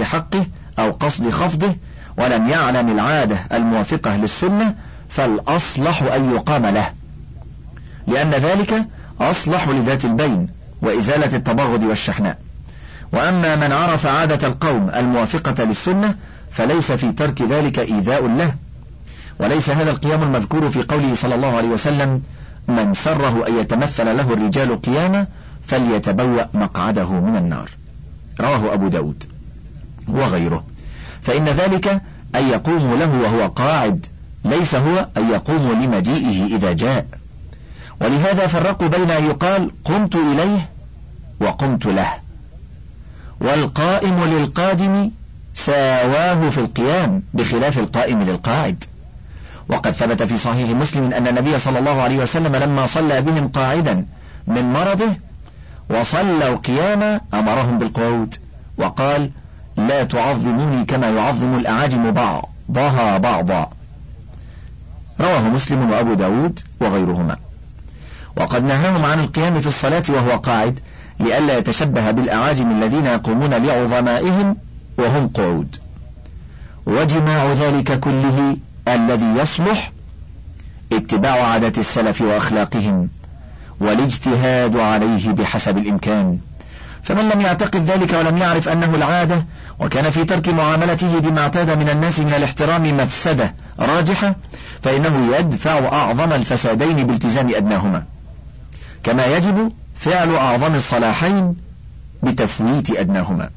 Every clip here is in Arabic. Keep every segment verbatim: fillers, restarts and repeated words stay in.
حقه أو قصد خفضه ولم يعلم العادة الموافقة للسنة فالأصلح أن يقام له، لأن ذلك أصلح لذات البين وإزالة التباغض والشحناء. وأما من عرف عادة القوم الموافقة للسنة فليس في ترك ذلك إيذاء له. وليس هذا القيام المذكور في قوله صلى الله عليه وسلم: من سره أن يتمثل له الرجال قياما فليتبوأ مقعده من النار، رواه أبو داود وغيره. فإن ذلك أن يقوم له وهو قاعد، ليس هو أن يقوم لمجيئه إذا جاء. ولهذا فرقوا بين أن يقال قمت إليه وقمت له، والقائم للقادم ساواه في القيام بخلاف القائم للقاعد. وقد ثبت في صحيح مسلم أن النبي صلى الله عليه وسلم لما صلى بهم قاعدا من مرضه وصلوا قياما أمرهم بالقعود، وقال: لا تعظموني كما يعظم الأعاجم بعضها بعضا، رواه مسلم وأبو داود وغيرهما. وقد نهاهم عن القيام في الصلاة وهو قاعد لئلا يتشبه بالأعاجم الذين يقومون لعظمائهم وهم قعود. وجماع ذلك كله الذي يصلح اتباع عادة السلف وأخلاقهم والاجتهاد عليه بحسب الإمكان. فمن لم يعتقد ذلك ولم يعرف أنه العادة وكان في ترك معاملته بما اعتاد من الناس من الاحترام مفسدة راجحة، فإنه يدفع أعظم الفسادين بالتزام أدناهما، كما يجب فعل أعظم الصلاحين بتفويت أدناهما.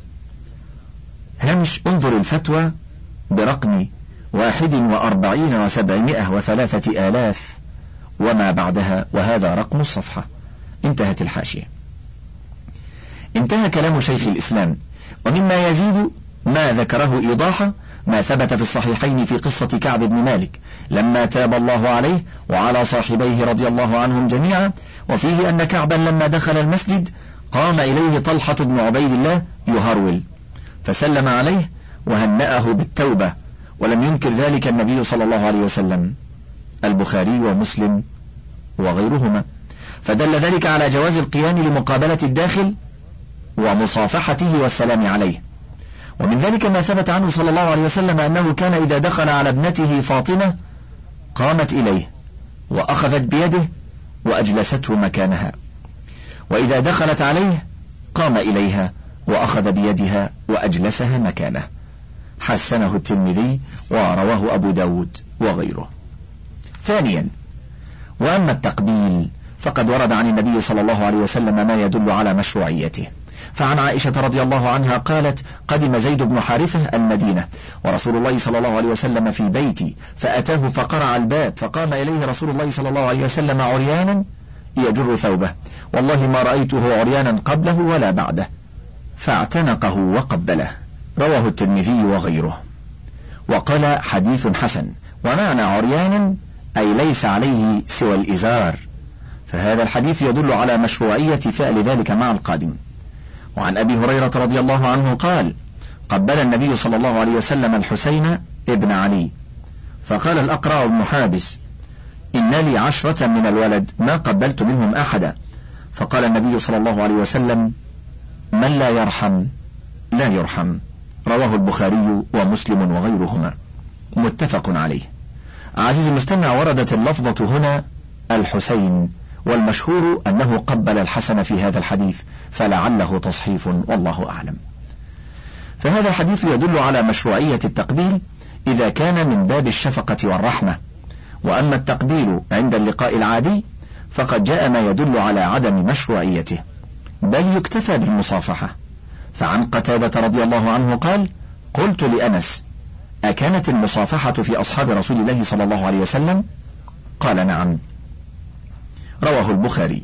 هامش انظر الفتوى برقم واحد وأربعين وسبعمائة وثلاثة آلاف وما بعدها، وهذا رقم الصفحة. انتهت الحاشية. انتهى كلام شيخ الإسلام. ومما يزيد ما ذكره إيضاحا ما ثبت في الصحيحين في قصة كعب بن مالك لما تاب الله عليه وعلى صاحبيه رضي الله عنهم جميعا، وفيه أن كعبا لما دخل المسجد قام إليه طلحة بن عبيد الله يهرول فسلم عليه وهنأه بالتوبة، ولم ينكر ذلك النبي صلى الله عليه وسلم، البخاري ومسلم وغيرهما. فدل ذلك على جواز القيام لمقابلة الداخل ومصافحته والسلام عليه. ومن ذلك ما ثبت عنه صلى الله عليه وسلم أنه كان إذا دخل على ابنته فاطمة قامت إليه وأخذت بيده وأجلسته مكانها، وإذا دخلت عليه قام إليها وأخذ بيدها وأجلسها مكانه. حسنه الترمذي ورواه أبو داود وغيره. ثانيا، وأما التقبيل فقد ورد عن النبي صلى الله عليه وسلم ما يدل على مشروعيته. فعن عائشة رضي الله عنها قالت: قدم زيد بن حارثة المدينة ورسول الله صلى الله عليه وسلم في بيتي، فأتاه فقرع الباب، فقام إليه رسول الله صلى الله عليه وسلم عريانا يجر ثوبه، والله ما رأيته عريانا قبله ولا بعده، فاعتنقه وقبله، رواه الترمذي وغيره. وقال: حديث حسن. ومعنى عريانا أي ليس عليه سوى الإزار، فهذا الحديث يدل على مشروعية فعل ذلك مع القادم. وعن أبي هريرة رضي الله عنه قال: قبل النبي صلى الله عليه وسلم الحسين ابن علي، فقال الأقرع بن حابس: إن لي عشرة من الولد ما قبلت منهم أحدا. فقال النبي صلى الله عليه وسلم: من لا يرحم لا يرحم، رواه البخاري ومسلم وغيرهما، متفق عليه. عزيز المستمع، وردت اللفظة هنا الحسين، والمشهور أنه قبل الحسن في هذا الحديث، فلعله تصحيف والله أعلم. فهذا الحديث يدل على مشروعية التقبيل إذا كان من باب الشفقة والرحمة. وأما التقبيل عند اللقاء العادي فقد جاء ما يدل على عدم مشروعيته، بل يكتفى بالمصافحة. فعن قتادة رضي الله عنه قال: قلت لأنس: أكانت المصافحة في أصحاب رسول الله صلى الله عليه وسلم؟ قال: نعم، رواه البخاري.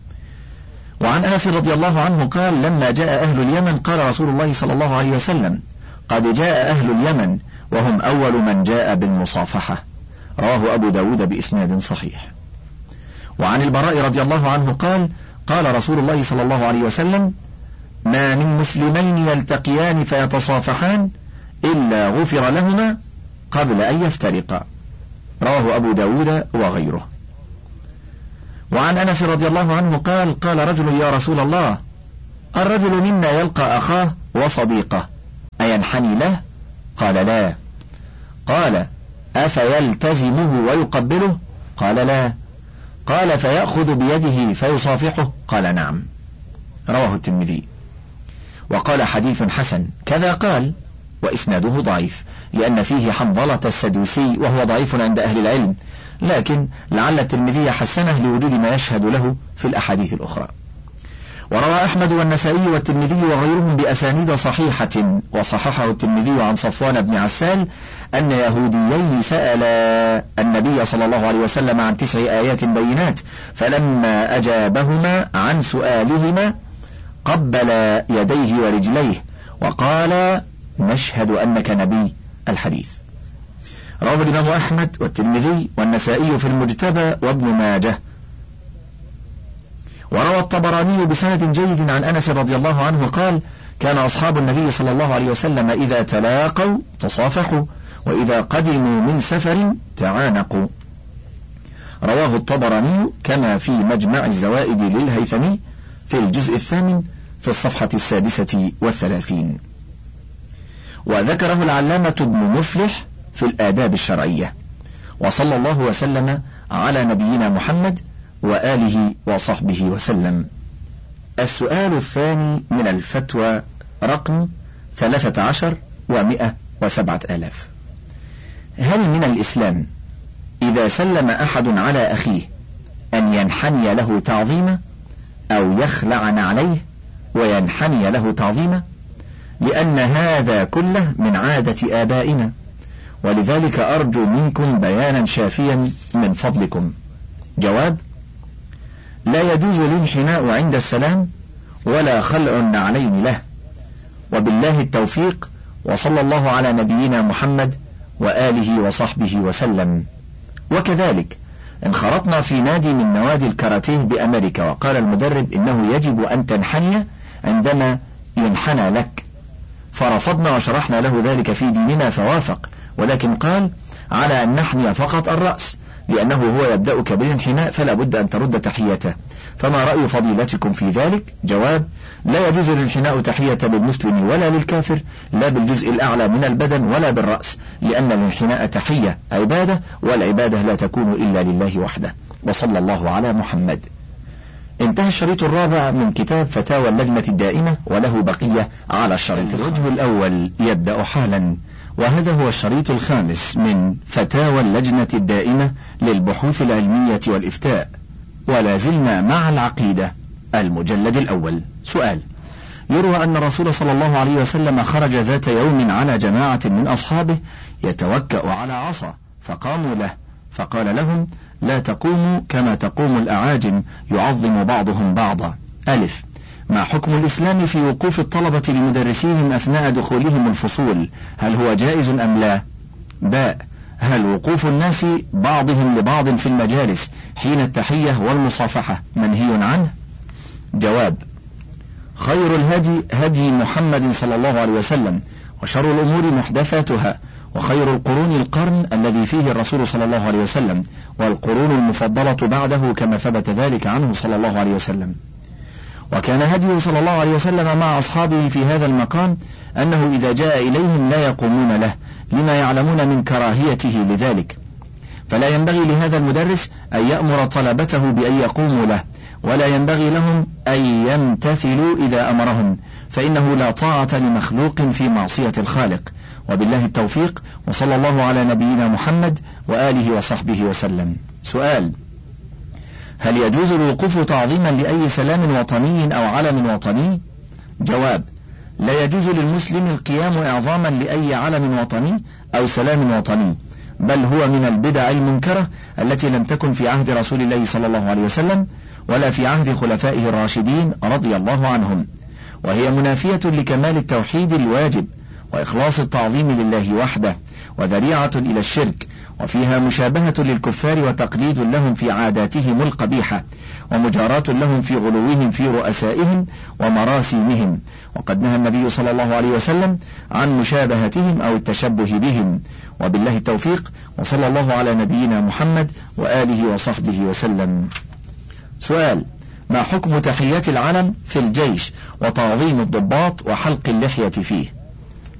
وعن أنس رضي الله عنه قال: لما جاء أهل اليمن قال رسول الله صلى الله عليه وسلم: قد جاء أهل اليمن وهم أول من جاء بالمصافحة، رواه أبو داود بإسناد صحيح. وعن البراء رضي الله عنه قال: قال رسول الله صلى الله عليه وسلم: ما من مسلمين يلتقيان فيتصافحان إلا غفر لهما قبل أن يفترقا، رواه أبو داود وغيره. وعن أنس رضي الله عنه قال: قال رجل: يا رسول الله، الرجل منا يلقى أخاه وصديقه أينحني له؟ قال لا. قال أفيلتزمه ويقبله؟ قال لا. قال فيأخذ بيده فيصافحه؟ قال نعم. رواه الترمذي. وقال حديث حسن كذا قال، وإسناده ضعيف لأن فيه حنظلة السدوسي وهو ضعيف عند أهل العلم، لكن لعل الترمذي حسنه لوجود ما يشهد له في الأحاديث الأخرى. وروى أحمد والنسائي والترمذي وغيرهم بأسانيد صحيحة وصححه الترمذي عن صفوان بن عسال أن يهوديين سألا النبي صلى الله عليه وسلم عن تسع آيات بينات، فلما أجابهما عن سؤالهما قبل يديه ورجليه وقال نشهد أنك نبي. الحديث رواه الإمام أحمد والترمذي والنسائي في المجتبى وابن ماجه. وروى الطبراني بسند جيد عن أنس رضي الله عنه قال كان أصحاب النبي صلى الله عليه وسلم إذا تلاقوا تصافحوا وإذا قدموا من سفر تعانقوا. رواه الطبراني كما في مجمع الزوائد للهيثمي في الجزء الثامن في الصفحة السادسة والثلاثين. وذكره العلامة ابن مفلح في الآداب الشرعية. وصلى الله وسلم على نبينا محمد وآله وصحبه وسلم. السؤال الثاني من الفتوى رقم ثلاثة عشر ومئة وسبعة آلاف: هل من الإسلام إذا سلم أحد على أخيه أن ينحني له تعظيما أو يخلع عليه وينحني له تعظيما؟ لأن هذا كله من عادة آبائنا، ولذلك أرجو منكم بيانا شافيا من فضلكم. جواب: لا يجوز الانحناء عند السلام ولا خلع النعلين له، وبالله التوفيق، وصلى الله على نبينا محمد وآله وصحبه وسلم. وكذلك انخرطنا في نادي من نوادي الكاراتيه بأمريكا، وقال المدرب إنه يجب أن تنحني عندما ينحنى لك، فرفضنا وشرحنا له ذلك في ديننا فوافق، ولكن قال على أن نحني فقط الرأس لأنه هو يبدأك بالانحناء فلا بد أن ترد تحيته. فما رأي فضيلتكم في ذلك؟ جواب: لا يجوز الانحناء تحية للمسلم ولا للكافر، لا بالجزء الأعلى من البدن ولا بالرأس، لأن الانحناء تحية عبادة، والعبادة لا تكون إلا لله وحده. وصلى الله على محمد. انتهى الشريط الرابع من كتاب فتاوى اللجنة الدائمة، وله بقية على الشريط. الوجه الأول يبدأ حالا، وهذا هو الشريط الخامس من فتاوى اللجنة الدائمة للبحوث العلمية والإفتاء، ولا زلنا مع العقيدة، المجلد الأول. سؤال: يروى أن الرسول صلى الله عليه وسلم خرج ذات يوم على جماعة من أصحابه يتوكأ على عصا، فقاموا له فقال لهم: لا تقوموا كما تقوم الأعاجم يعظم بعضهم بعضا. ألف: ما حكم الإسلام في وقوف الطلبة لمدرسيهم أثناء دخولهم الفصول؟ هل هو جائز أم لا؟ باء: هل وقوف الناس بعضهم لبعض في المجالس حين التحية والمصافحة منهي عنه؟ جواب: خير الهدي هدي محمد صلى الله عليه وسلم، وشر الأمور محدثاتها، وخير القرون القرن الذي فيه الرسول صلى الله عليه وسلم، والقرون المفضلة بعده كما ثبت ذلك عنه صلى الله عليه وسلم. وكان هديه صلى الله عليه وسلم مع أصحابه في هذا المقام أنه إذا جاء إليهم لا يقومون له لما يعلمون من كراهيته لذلك، فلا ينبغي لهذا المدرس أن يأمر طلبته بأن يقوموا له، ولا ينبغي لهم أن يمتثلوا إذا أمرهم، فإنه لا طاعة لمخلوق في معصية الخالق. وبالله التوفيق، وصلى الله على نبينا محمد وآله وصحبه وسلم. سؤال: هل يجوز الوقوف تعظيما لأي سلام وطني أو علم وطني؟ جواب: لا يجوز للمسلم القيام إعظاما لأي علم وطني أو سلام وطني، بل هو من البدع المنكرة التي لم تكن في عهد رسول الله صلى الله عليه وسلم ولا في عهد خلفائه الراشدين رضي الله عنهم، وهي منافية لكمال التوحيد الواجب وإخلاص التعظيم لله وحده، وذريعة إلى الشرك، وفيها مشابهة للكفار وتقليد لهم في عاداتهم القبيحة، ومجاراة لهم في غلوهم في رؤسائهم ومراسيمهم، وقد نهى النبي صلى الله عليه وسلم عن مشابهتهم أو التشبه بهم. وبالله التوفيق، وصلى الله على نبينا محمد وآله وصحبه وسلم. سؤال: ما حكم تحيات العلم في الجيش وتعظيم الضباط وحلق اللحية فيه؟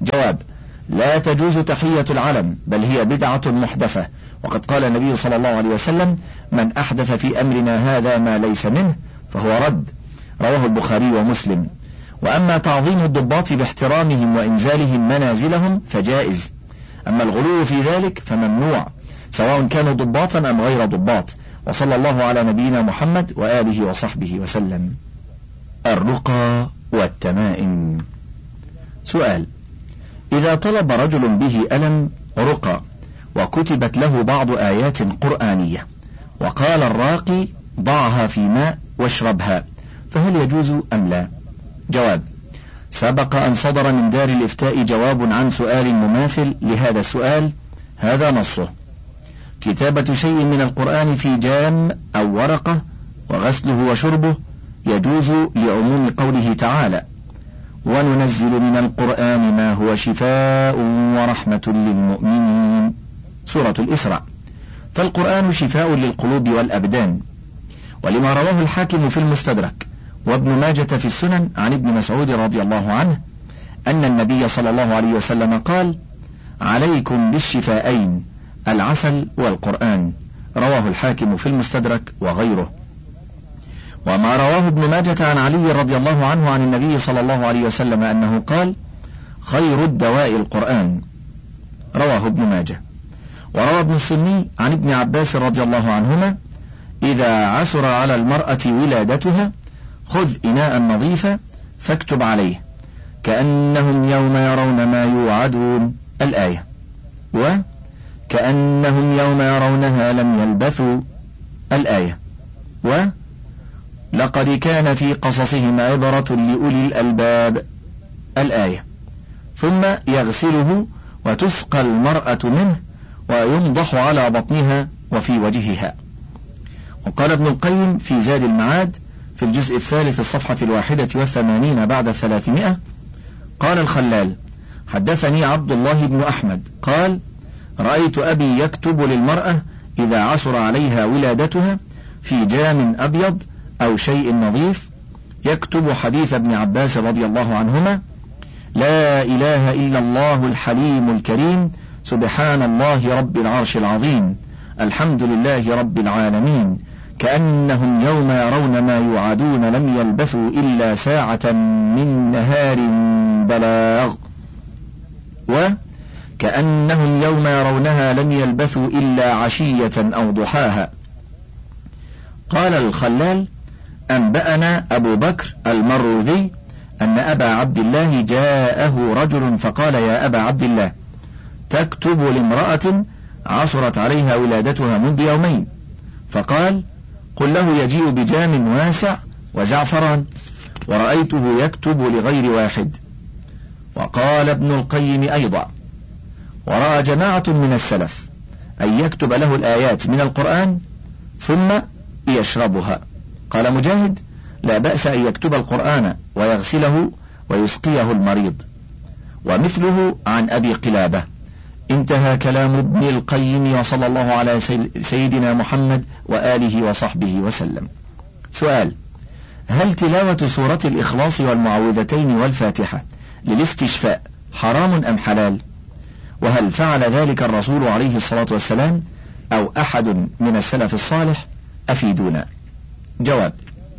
جواب: لا تجوز تحية العلم، بل هي بدعة محدثة، وقد قال النبي صلى الله عليه وسلم: من أحدث في أمرنا هذا ما ليس منه فهو رد. رواه البخاري ومسلم. وأما تعظيم الضباط باحترامهم وإنزالهم منازلهم فجائز، أما الغلو في ذلك فممنوع، سواء كانوا ضباطا أم غير ضباط. وصلى الله على نبينا محمد وآله وصحبه وسلم. الرقى والتمائم. سؤال: إذا طلب رجل به ألم رقى وكتبت له بعض آيات قرآنية وقال الراقي: ضعها في ماء واشربها، فهل يجوز أم لا؟ جواب: سبق أن صدر من دار الإفتاء جواب عن سؤال مماثل لهذا السؤال، هذا نصه: كتابة شيء من القرآن في جام أو ورقة وغسله وشربه يجوز لعموم قوله تعالى: وننزل من القرآن ما هو شفاء ورحمة للمؤمنين، سورة الإسراء. فالقرآن شفاء للقلوب والأبدان. ولما رواه الحاكم في المستدرك وابن ماجة في السنن عن ابن مسعود رضي الله عنه أن النبي صلى الله عليه وسلم قال: عليكم بالشفاءين العسل والقرآن، رواه الحاكم في المستدرك وغيره. وما رواه ابن ماجة عن علي رضي الله عنه عن النبي صلى الله عليه وسلم أنه قال: خير الدواء القرآن، رواه ابن ماجة. وروى ابن السني عن ابن عباس رضي الله عنهما: إذا عسر على المرأة ولادتها خذ إناء نظيفا فاكتب عليه كأنهم يوم يرون ما يوعدون، الآية. وكأنهم يوم يرونها لم يلبثوا، الآية. ولقد كان في قصصهم عبرة لأولي الألباب، الآية. ثم يغسله وتسقى المرأة منه وينضح على بطنها وفي وجهها. وقال ابن القيم في زاد المعاد في الجزء الثالث الصفحة الواحدة والثمانين بعد الثلاثمائة: قال الخلال: حدثني عبد الله بن أحمد قال: رأيت أبي يكتب للمرأة إذا عسر عليها ولادتها في جام أبيض أو شيء نظيف، يكتب حديث ابن عباس رضي الله عنهما: لا إله إلا الله الحليم الكريم، سبحان الله رب العرش العظيم، الحمد لله رب العالمين، كأنهم يوم يرون ما يوعدون لم يلبثوا إلا ساعة من نهار بلاغ. وكأنهم يوم يرونها لم يلبثوا إلا عشية أو ضحاها. قال الخلال: أنبأنا أبو بكر المروذي أن أبا عبد الله جاءه رجل فقال: يا أبا عبد الله، تكتب لامرأة عصرت عليها ولادتها منذ يومين، فقال: قل له يجيء بجام واسع وزعفران، ورأيته يكتب لغير واحد. وقال ابن القيم أيضا: ورأى جماعة من السلف أن يكتب له الآيات من القرآن ثم يشربها. قال مجاهد: لا بأس أن يكتب القرآن ويغسله ويسقيه المريض. ومثله عن أبي قلابة. انتهى كلام ابن القيم، وصلى الله على سيدنا محمد وآله وصحبه وسلم. سؤال: هل تلاوة سورة الإخلاص والمعوذتين والفاتحة للاستشفاء حرام أم حلال؟ وهل فعل ذلك الرسول عليه الصلاة والسلام أو أحد من السلف الصالح؟ أفيدونا. جواب: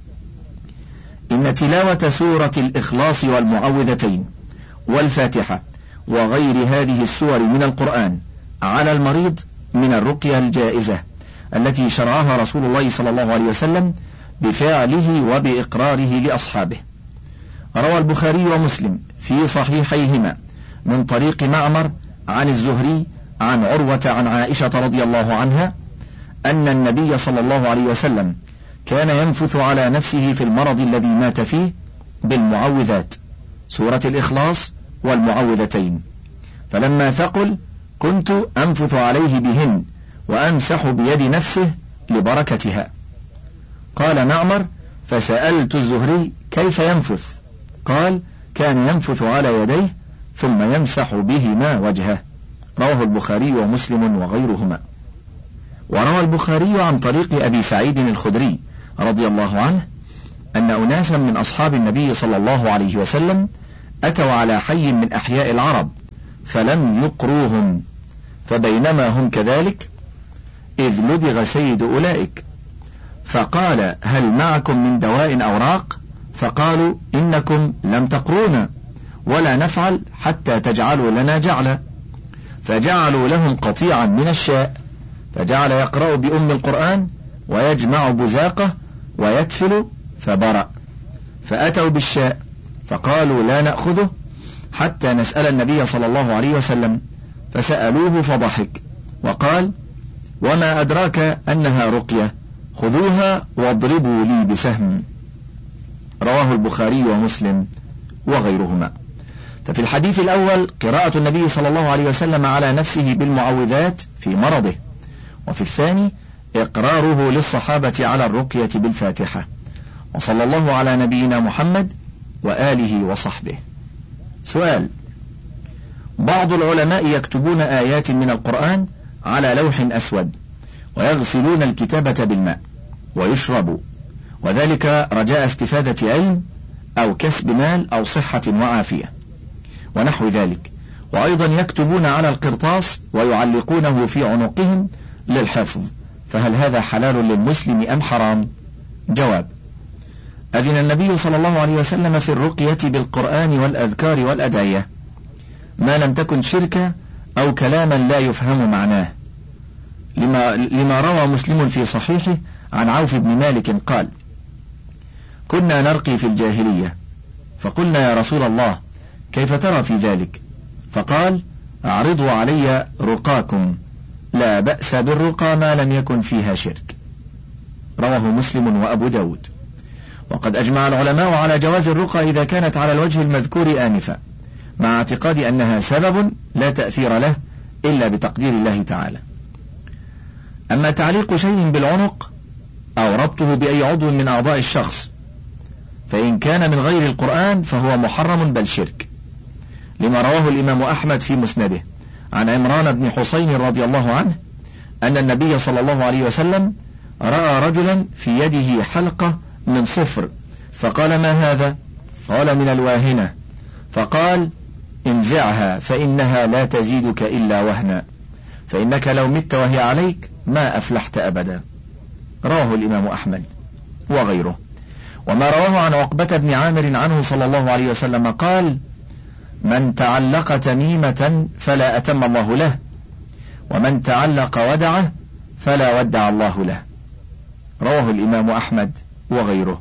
إن تلاوة سورة الإخلاص والمعوذتين والفاتحة وغير هذه السور من القرآن على المريض من الرقية الجائزة التي شرعها رسول الله صلى الله عليه وسلم بفعله وبإقراره لأصحابه. روى البخاري ومسلم في صحيحيهما من طريق معمر عن الزهري عن عروة عن عائشة رضي الله عنها أن النبي صلى الله عليه وسلم كان ينفث على نفسه في المرض الذي مات فيه بالمعوذات، سورة الإخلاص والمعوذتين، فلما ثقل كنت أنفث عليه بهن وأمسح بيد نفسه لبركتها. قال معمر: فسألت الزهري كيف ينفث؟ قال: كان ينفث على يديه ثم يمسح بهما وجهه. رواه البخاري ومسلم وغيرهما. وروى البخاري عن طريق أبي سعيد الخدري رضي الله عنه أن أناسا من أصحاب النبي صلى الله عليه وسلم أتوا على حي من أحياء العرب فلم يقروهم، فبينما هم كذلك إذ لدغ سيد أولئك، فقال هل معكم من دواء أو راق؟ فقالوا إنكم لم تقرونا ولا نفعل حتى تجعلوا لنا جعلا، فجعلوا لهم قطيعا من الشاء، فجعل يقرأ بأم القرآن ويجمع بزاقه ويتفل فبرأ، فأتوا بالشاء فقالوا لا نأخذه حتى نسأل النبي صلى الله عليه وسلم، فسألوه فضحك وقال وما أدراك أنها رقية، خذوها واضربوا لي بسهم. رواه البخاري ومسلم وغيرهما. ففي الحديث الأول قراءة النبي صلى الله عليه وسلم على نفسه بالمعوذات في مرضه، وفي الثاني إقراره للصحابة على الرقية بالفاتحة. وصلى الله على نبينا محمد وآله وصحبه. سؤال: بعض العلماء يكتبون آيات من القرآن على لوح أسود ويغسلون الكتابة بالماء ويشرب، وذلك رجاء استفادة علم أو كسب مال أو صحة وعافية ونحو ذلك، وأيضا يكتبون على القرطاس ويعلقونه في عنقهم للحفظ، فهل هذا حلال للمسلم أم حرام؟ جواب: أذن النبي صلى الله عليه وسلم في الرقية بالقرآن والأذكار والأدعية ما لم تكن شركا أو كلاما لا يفهم معناه، لما, لما روى مسلم في صحيحه عن عوف بن مالك قال: كنا نرقي في الجاهلية، فقلنا يا رسول الله كيف ترى في ذلك؟ فقال: أعرضوا علي رقاكم، لا بأس بالرقى ما لم يكن فيها شرك. رواه مسلم وأبو داود. وقد أجمع العلماء على جواز الرقى إذا كانت على الوجه المذكور آنفا، مع اعتقاد أنها سبب لا تأثير له إلا بتقدير الله تعالى. أما تعليق شيء بالعنق أو ربطه بأي عضو من أعضاء الشخص فإن كان من غير القرآن فهو محرم بل شرك، لما رواه الإمام أحمد في مسنده عن عمران بن حسين رضي الله عنه أن النبي صلى الله عليه وسلم رأى رجلا في يده حلقة من صفر، فقال: ما هذا؟ قال: من الواهنة. فقال: انزعها فإنها لا تزيدك إلا وهنا، فإنك لو مت وهي عليك ما أفلحت أبدا. رواه الإمام أحمد وغيره. وما رواه عن عقبة بن عامر عنه صلى الله عليه وسلم قال: من تعلق تميمة فلا أتم الله له، ومن تعلق ودعه فلا ودع الله له. رواه الإمام أحمد وغيره.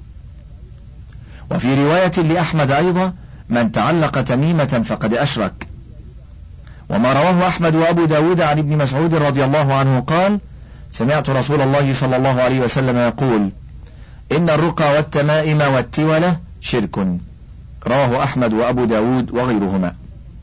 وفي رواية لأحمد أيضا: من تعلق تميمة فقد أشرك. وما رواه أحمد وأبو داود عن ابن مسعود رضي الله عنه قال: سمعت رسول الله صلى الله عليه وسلم يقول: إن الرقى والتمائم والتولة شرك. رواه أحمد وأبو داود وغيرهما.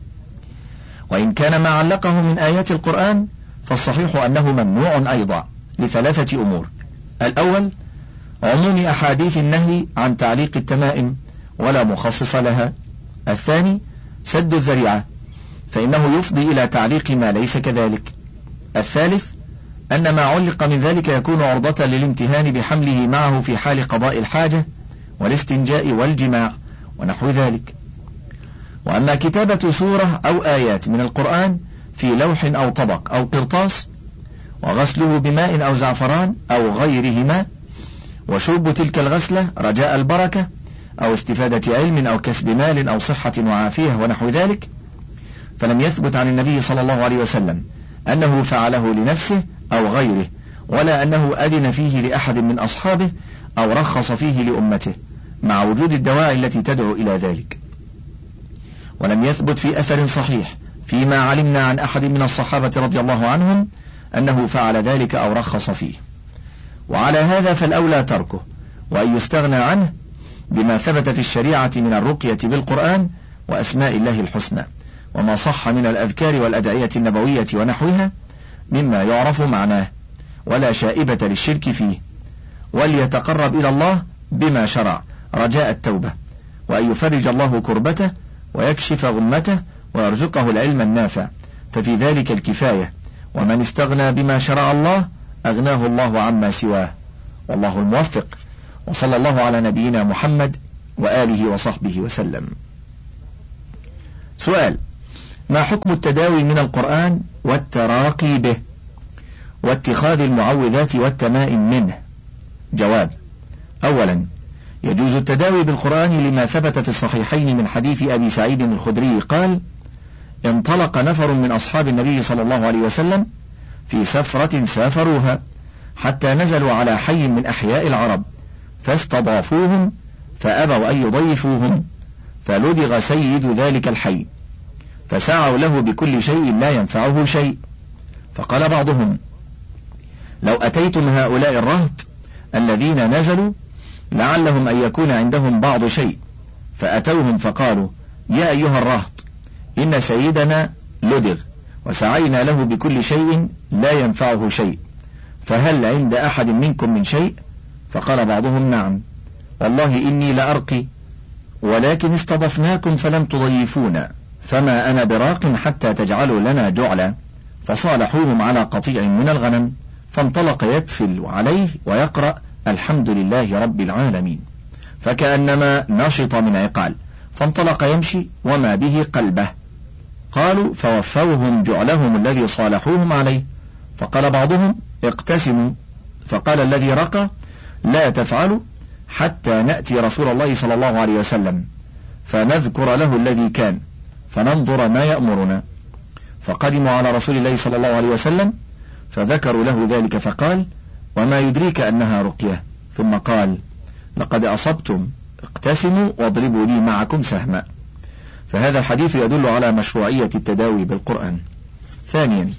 وإن كان ما علقه من آيات القرآن فالصحيح أنه ممنوع أيضا لثلاثة أمور: الأول عموم أحاديث النهي عن تعليق التمائم ولا مخصص لها. الثاني سد الذريعة فإنه يفضي إلى تعليق ما ليس كذلك. الثالث أن ما علق من ذلك يكون عرضة للامتهان بحمله معه في حال قضاء الحاجة والاستنجاء والجماع ونحو ذلك. وأما كتابة سورة أو آيات من القرآن في لوح أو طبق أو قرطاس وغسله بماء أو زعفران أو غيرهما وشرب تلك الغسلة رجاء البركة أو استفادة علم أو كسب مال أو صحة وعافية ونحو ذلك، فلم يثبت عن النبي صلى الله عليه وسلم أنه فعله لنفسه أو غيره، ولا أنه أذن فيه لأحد من أصحابه أو رخص فيه لأمته، مع وجود الدواعي التي تدعو إلى ذلك. ولم يثبت في أثر صحيح فيما علمنا عن أحد من الصحابة رضي الله عنهم أنه فعل ذلك أو رخص فيه. وعلى هذا فالأولى تركه، وأن يستغنى عنه بما ثبت في الشريعة من الرقية بالقرآن وأسماء الله الحسنى وما صح من الأذكار والأدعية النبوية ونحوها مما يعرف معناه ولا شائبة للشرك فيه، وليتقرب إلى الله بما شرع رجاء التوبة، وأن يفرج الله كربته ويكشف غمته ويرزقه العلم النافع، ففي ذلك الكفاية، ومن استغنى بما شرع الله أغناه الله عما سواه، والله الموفق. وصلى الله على نبينا محمد وآله وصحبه وسلم. سؤال: ما حكم التداوي من القرآن والتراقي به واتخاذ المعوذات والتمائم منه؟ جواب: أولا، يجوز التداوي بالقرآن لما ثبت في الصحيحين من حديث أبي سعيد الخدري قال: انطلق نفر من أصحاب النبي صلى الله عليه وسلم في سفرة سافروها حتى نزلوا على حي من أحياء العرب فاستضافوهم فأبوا أن يضيفوهم، فلدغ سيد ذلك الحي فسعوا له بكل شيء لا ينفعه شيء، فقال بعضهم: لو أتيتم هؤلاء الرهط الذين نزلوا لعلهم أن يكون عندهم بعض شيء، فأتوهم فقالوا: يا أيها الرهط، إن سيدنا لدغ وسعينا له بكل شيء لا ينفعه شيء، فهل عند أحد منكم من شيء؟ فقال بعضهم: نعم، والله إني لأرقي، ولكن استضفناكم فلم تضيفونا، فما أنا براق حتى تجعلوا لنا جعلا. فصالحوهم على قطيع من الغنم، فانطلق يتفل عليه ويقرأ: الحمد لله رب العالمين، فكأنما نشط من عقال، فانطلق يمشي وما به قلبه. قالوا: فوفوهم جعلهم الذي صالحوهم عليه، فقال بعضهم: اقتسموا، فقال الذي رقى: لا تفعلوا حتى نأتي رسول الله صلى الله عليه وسلم فنذكر له الذي كان فننظر ما يأمرنا. فقدموا على رسول الله صلى الله عليه وسلم فذكروا له ذلك، فقال: وما يدريك أنها رقية؟ ثم قال: لقد أصبتم، اقتسموا واضربوا لي معكم سهما. فهذا الحديث يدل على مشروعية التداوي بالقرآن. ثانيا،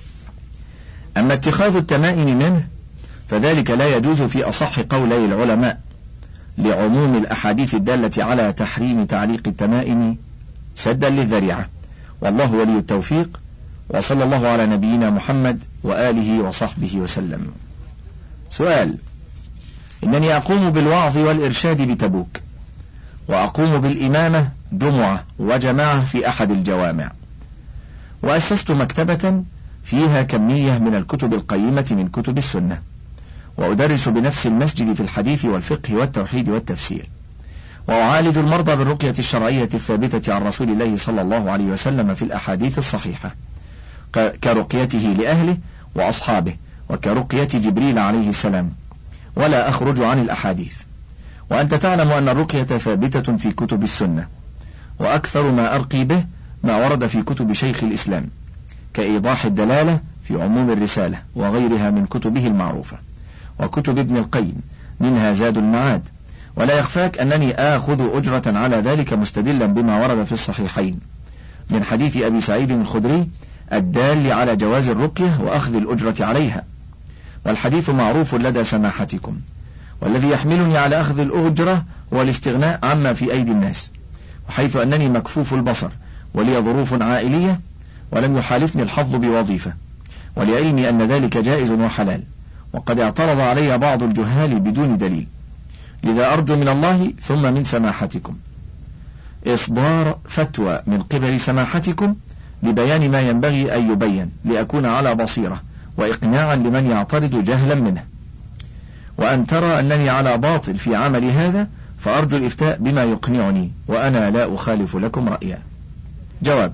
أما اتخاذ التمائم منه فذلك لا يجوز في أصح قولي العلماء، لعموم الأحاديث الدالة على تحريم تعليق التمائم سدا للذريعة، والله ولي التوفيق، وصلى الله على نبينا محمد وآله وصحبه وسلم. سؤال: إنني أقوم بالوعظ والإرشاد بتبوك، وأقوم بالإمامة جمعة وجماعة في أحد الجوامع، وأسست مكتبة فيها كمية من الكتب القيمة من كتب السنة، وأدرس بنفس المسجد في الحديث والفقه والتوحيد والتفسير، وأعالج المرضى بالرقية الشرعية الثابتة عن رسول الله صلى الله عليه وسلم في الأحاديث الصحيحة، كرقيته لأهله وأصحابه، وكرقية جبريل عليه السلام، ولا أخرج عن الأحاديث. وأنت تعلم أن الرقية ثابتة في كتب السنة، وأكثر ما أرقي به ما ورد في كتب شيخ الإسلام كإيضاح الدلالة في عموم الرسالة وغيرها من كتبه المعروفة، وكتب ابن القيم منها زاد المعاد. ولا يخفاك أنني آخذ أجرة على ذلك مستدلا بما ورد في الصحيحين من حديث أبي سعيد الخدري الدال على جواز الرقية وأخذ الأجرة عليها، والحديث معروف لدى سماحتكم، والذي يحملني على أخذ الأجرة هو الاستغناء عما في أيدي الناس، وحيث أنني مكفوف البصر ولي ظروف عائلية ولم يحالفني الحظ بوظيفة، ولعلمي أن ذلك جائز وحلال، وقد اعترض علي بعض الجهال بدون دليل، لذا أرجو من الله ثم من سماحتكم إصدار فتوى من قبل سماحتكم لبيان ما ينبغي أن يبين، لأكون على بصيرة وإقناعا لمن يعترض جهلا منه. وأن ترى أنني على باطل في عمل هذا فأرجو الإفتاء بما يقنعني، وأنا لا أخالف لكم رأيا. جواب: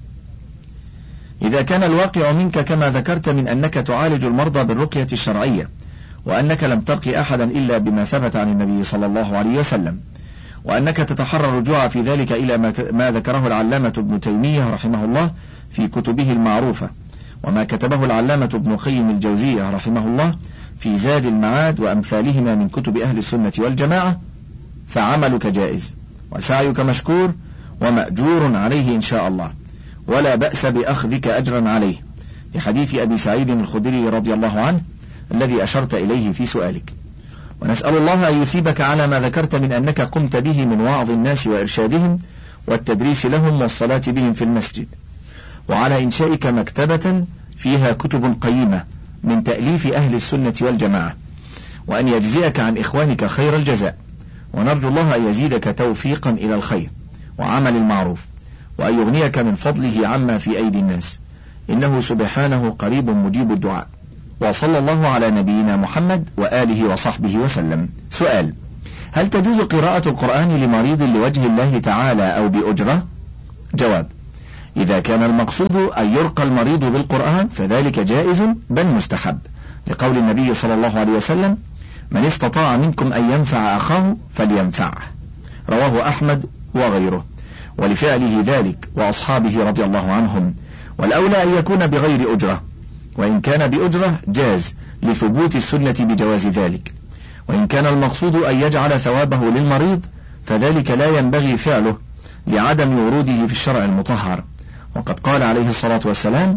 إذا كان الواقع منك كما ذكرت من أنك تعالج المرضى بالرقية الشرعية، وأنك لم ترقي أحدا إلا بما ثبت عن النبي صلى الله عليه وسلم، وأنك تتحرى الرجوع في ذلك إلى ما ذكره العلامة ابن تيمية رحمه الله في كتبه المعروفة، وما كتبه العلامة ابن قيم الجوزية رحمه الله في زاد المعاد وأمثالهما من كتب أهل السنة والجماعة، فعملك جائز وسعيك مشكور ومأجور عليه إن شاء الله، ولا بأس بأخذك أجرا عليه، لحديث أبي سعيد الخدري رضي الله عنه الذي أشرت إليه في سؤالك. ونسأل الله أن يثيبك على ما ذكرت من أنك قمت به من وعظ الناس وإرشادهم والتدريس لهم والصلاة بهم في المسجد، وعلى إنشائك مكتبة فيها كتب قيمة من تأليف أهل السنة والجماعة، وأن يجزيك عن إخوانك خير الجزاء، ونرجو الله أن يزيدك توفيقا إلى الخير وعمل المعروف، وأن يغنيك من فضله عما في أيدي الناس، إنه سبحانه قريب مجيب الدعاء. وصلى الله على نبينا محمد وآله وصحبه وسلم. سؤال: هل تجوز قراءة القرآن لمريض لوجه الله تعالى أو بأجرة؟ جواب: إذا كان المقصود أن يرقى المريض بالقرآن فذلك جائز بل مستحب، لقول النبي صلى الله عليه وسلم: من استطاع منكم أن ينفع أخاه فلينفعه، رواه أحمد وغيره، ولفعله ذلك وأصحابه رضي الله عنهم، والأولى أن يكون بغير أجرة، وإن كان بأجرة جاز لثبوت السنة بجواز ذلك، وإن كان المقصود أن يجعل ثوابه للمريض فذلك لا ينبغي فعله لعدم وروده في الشرع المطهر، وقد قال عليه الصلاة والسلام: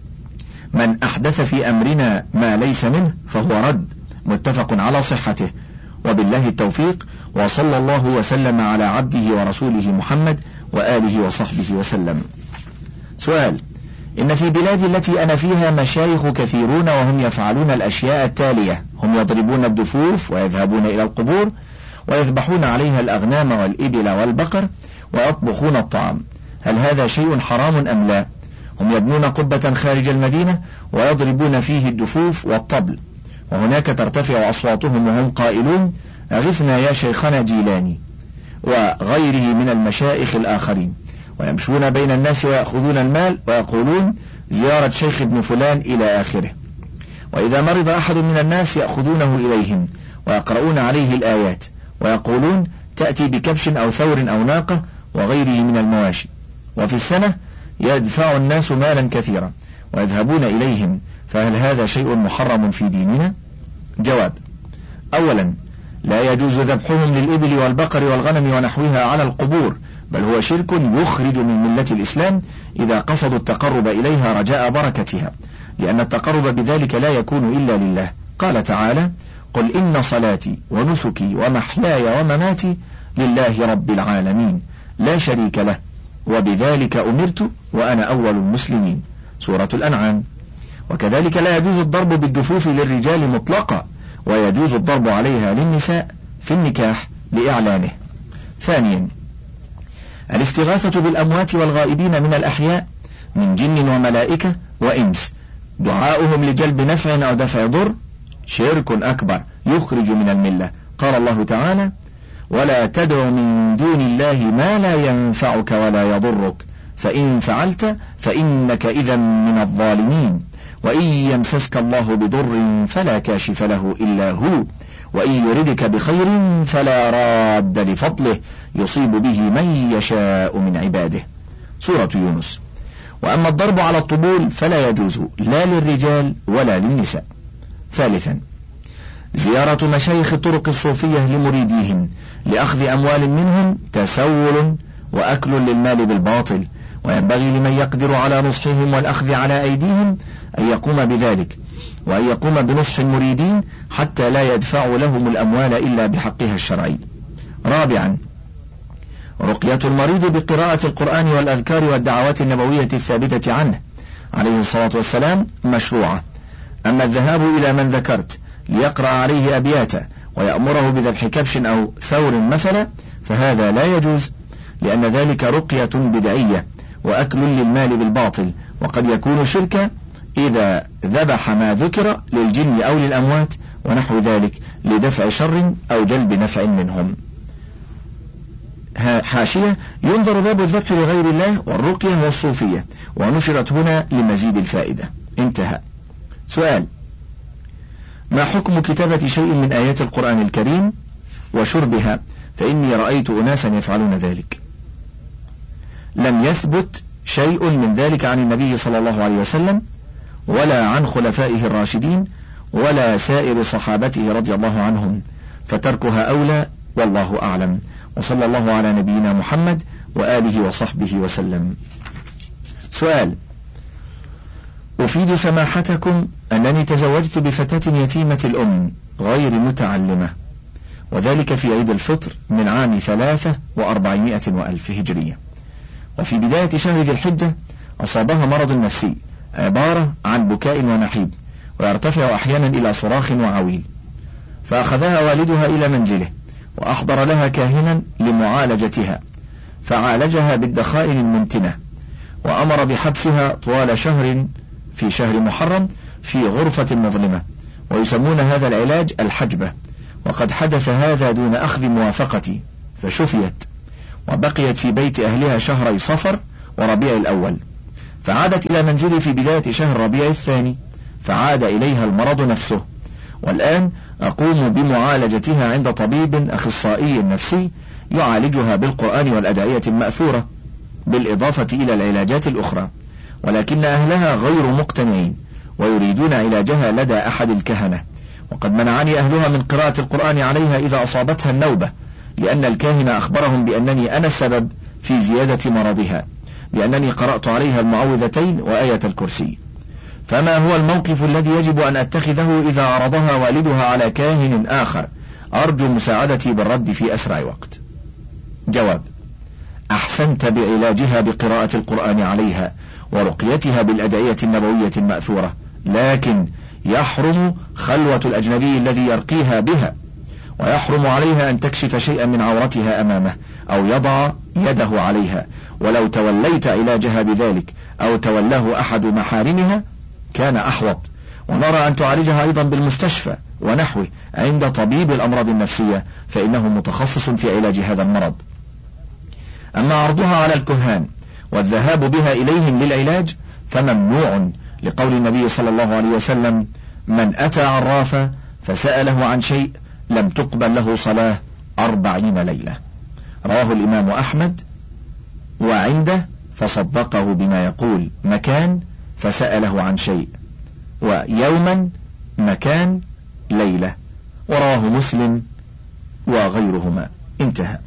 من أحدث في أمرنا ما ليس منه فهو رد، متفق على صحته، وبالله التوفيق، وصلى الله وسلم على عبده ورسوله محمد وآله وصحبه وسلم. سؤال: إن في بلادي التي أنا فيها مشايخ كثيرون وهم يفعلون الأشياء التالية: هم يضربون الدفوف ويذهبون إلى القبور ويذبحون عليها الأغنام والإبل والبقر ويطبخون الطعام، هل هذا شيء حرام أم لا؟ هم يبنون قبة خارج المدينة ويضربون فيه الدفوف والطبل، وهناك ترتفع أصواتهم وهم قائلون: أغثنا يا شيخنا جيلاني وغيره من المشايخ الآخرين، ويمشون بين الناس ويأخذون المال ويقولون زيارة شيخ ابن فلان إلى آخره، وإذا مرض أحد من الناس يأخذونه إليهم ويقرؤون عليه الآيات ويقولون تأتي بكبش أو ثور أو ناقة وغيره من المواشي، وفي السنة يدفع الناس مالا كثيرا ويذهبون إليهم، فهل هذا شيء محرم في ديننا؟ جواب: أولا، لا يجوز ذبحهم للإبل والبقر والغنم ونحوها على القبور، بل هو شرك يخرج من ملة الإسلام إذا قصدوا التقرب إليها رجاء بركتها، لأن التقرب بذلك لا يكون إلا لله. قال تعالى: قل إن صلاتي ونسكي ومحياي ومماتي لله رب العالمين لا شريك له وبذلك أمرت وأنا أول المسلمين، سورة الأنعام. وكذلك لا يجوز الضرب بالدفوف للرجال مطلقا، ويجوز الضرب عليها للنساء في النكاح لإعلانه. ثانيا، الاستغاثة بالأموات والغائبين من الأحياء من جن وملائكة وإنس، دعاؤهم لجلب نفع أو دفع ضر، شرك أكبر يخرج من الملة. قال الله تعالى: ولا تدع من دون الله ما لا ينفعك ولا يضرك فإن فعلت فإنك إذا من الظالمين، وإن يمسسك الله بضر فلا كاشف له إلا هو، وإن يردك بخير فلا راد لفضله يصيب به من يشاء من عباده، سورة يونس. وأما الضرب على الطبول فلا يجوز لا للرجال ولا للنساء. ثالثا، زيارة مشايخ الطرق الصوفية لمريديهم لأخذ أموال منهم تسول وأكل للمال بالباطل، وينبغي لمن يقدر على نصحهم والأخذ على أيديهم أن يقوم بذلك، وأن يقوم بنصح المريدين حتى لا يدفعوا لهم الأموال إلا بحقها الشرعي. رابعا، رقية المريض بقراءة القرآن والأذكار والدعوات النبوية الثابتة عنه عليه الصلاة والسلام مشروعة. أما الذهاب إلى من ذكرت ليقرأ عليه أبياتا ويأمره بذبح كبش أو ثور مثلا فهذا لا يجوز، لأن ذلك رقية بدعية وأكل للمال بالباطل، وقد يكون شركا إذا ذبح ما ذكر للجن أو للأموات ونحو ذلك لدفع شر أو جلب نفع منهم. حاشية: ينظر باب الذبح لغير الله والرقية والصوفية، ونشرت هنا لمزيد الفائدة. انتهى. سؤال: ما حكم كتابة شيء من آيات القرآن الكريم وشربها؟ فإني رأيت أناسا يفعلون ذلك. لم يثبت شيء من ذلك عن النبي صلى الله عليه وسلم ولا عن خلفائه الراشدين ولا سائر صحابته رضي الله عنهم، فتركها أولى، والله أعلم، وصلى الله على نبينا محمد وآله وصحبه وسلم. سؤال: أفيد سماحتكم أنني تزوجت بفتاة يتيمة الأم غير متعلمة، وذلك في عيد الفطر من عام ثلاثة وأربعمائة وألف هجرية، وفي بداية شهر ذي الحجة أصابها مرض نفسي عبارة عن بكاء ونحيب، ويرتفع أحيانا إلى صراخ وعويل، فأخذها والدها إلى منزله وأحضر لها كاهنا لمعالجتها، فعالجها بالدخائن المنتنة، وأمر بحبسها طوال شهر في شهر محرم في غرفة مظلمة، ويسمون هذا العلاج الحجبة. وقد حدث هذا دون أخذ موافقتي، فشفيت وبقيت في بيت أهلها شهري صفر وربيع الأول، فعادت إلى منزلي في بداية شهر ربيع الثاني، فعاد إليها المرض نفسه، والآن أقوم بمعالجتها عند طبيب أخصائي نفسي يعالجها بالقرآن والأدعية المأثورة، بالإضافة إلى العلاجات الأخرى، ولكن أهلها غير مقتنعين ويريدون علاجها لدى أحد الكهنة، وقد منعني أهلها من قراءة القرآن عليها إذا أصابتها النوبة، لأن الكاهن أخبرهم بأنني أنا السبب في زيادة مرضها، لأنني قرأت عليها المعوذتين وآية الكرسي. فما هو الموقف الذي يجب أن أتخذه إذا عرضها والدها على كاهن آخر؟ أرجو مساعدتي بالرد في أسرع وقت. جواب: أحسنت بعلاجها بقراءة القرآن عليها ورقيتها بالأدعية النبوية المأثورة، لكن يحرم خلوة الأجنبي الذي يرقيها بها، ويحرم عليها أن تكشف شيئا من عورتها أمامه أو يضع يده عليها، ولو توليت علاجها بذلك أو تولاه أحد محارمها كان أحوط، ونرى أن تعالجها أيضا بالمستشفى ونحوه عند طبيب الأمراض النفسية، فإنه متخصص في علاج هذا المرض. أما عرضها على الكهان والذهاب بها إليهم للعلاج فممنوع، لقول النبي صلى الله عليه وسلم: من أتى عرافا فسأله عن شيء لم تقبل له صلاة أربعين ليلة. رواه الإمام أحمد، وعنده فصدقه بما يقول مكان فسأله عن شيء، ويوما مكان ليلة، ورواه مسلم وغيرهما. انتهى.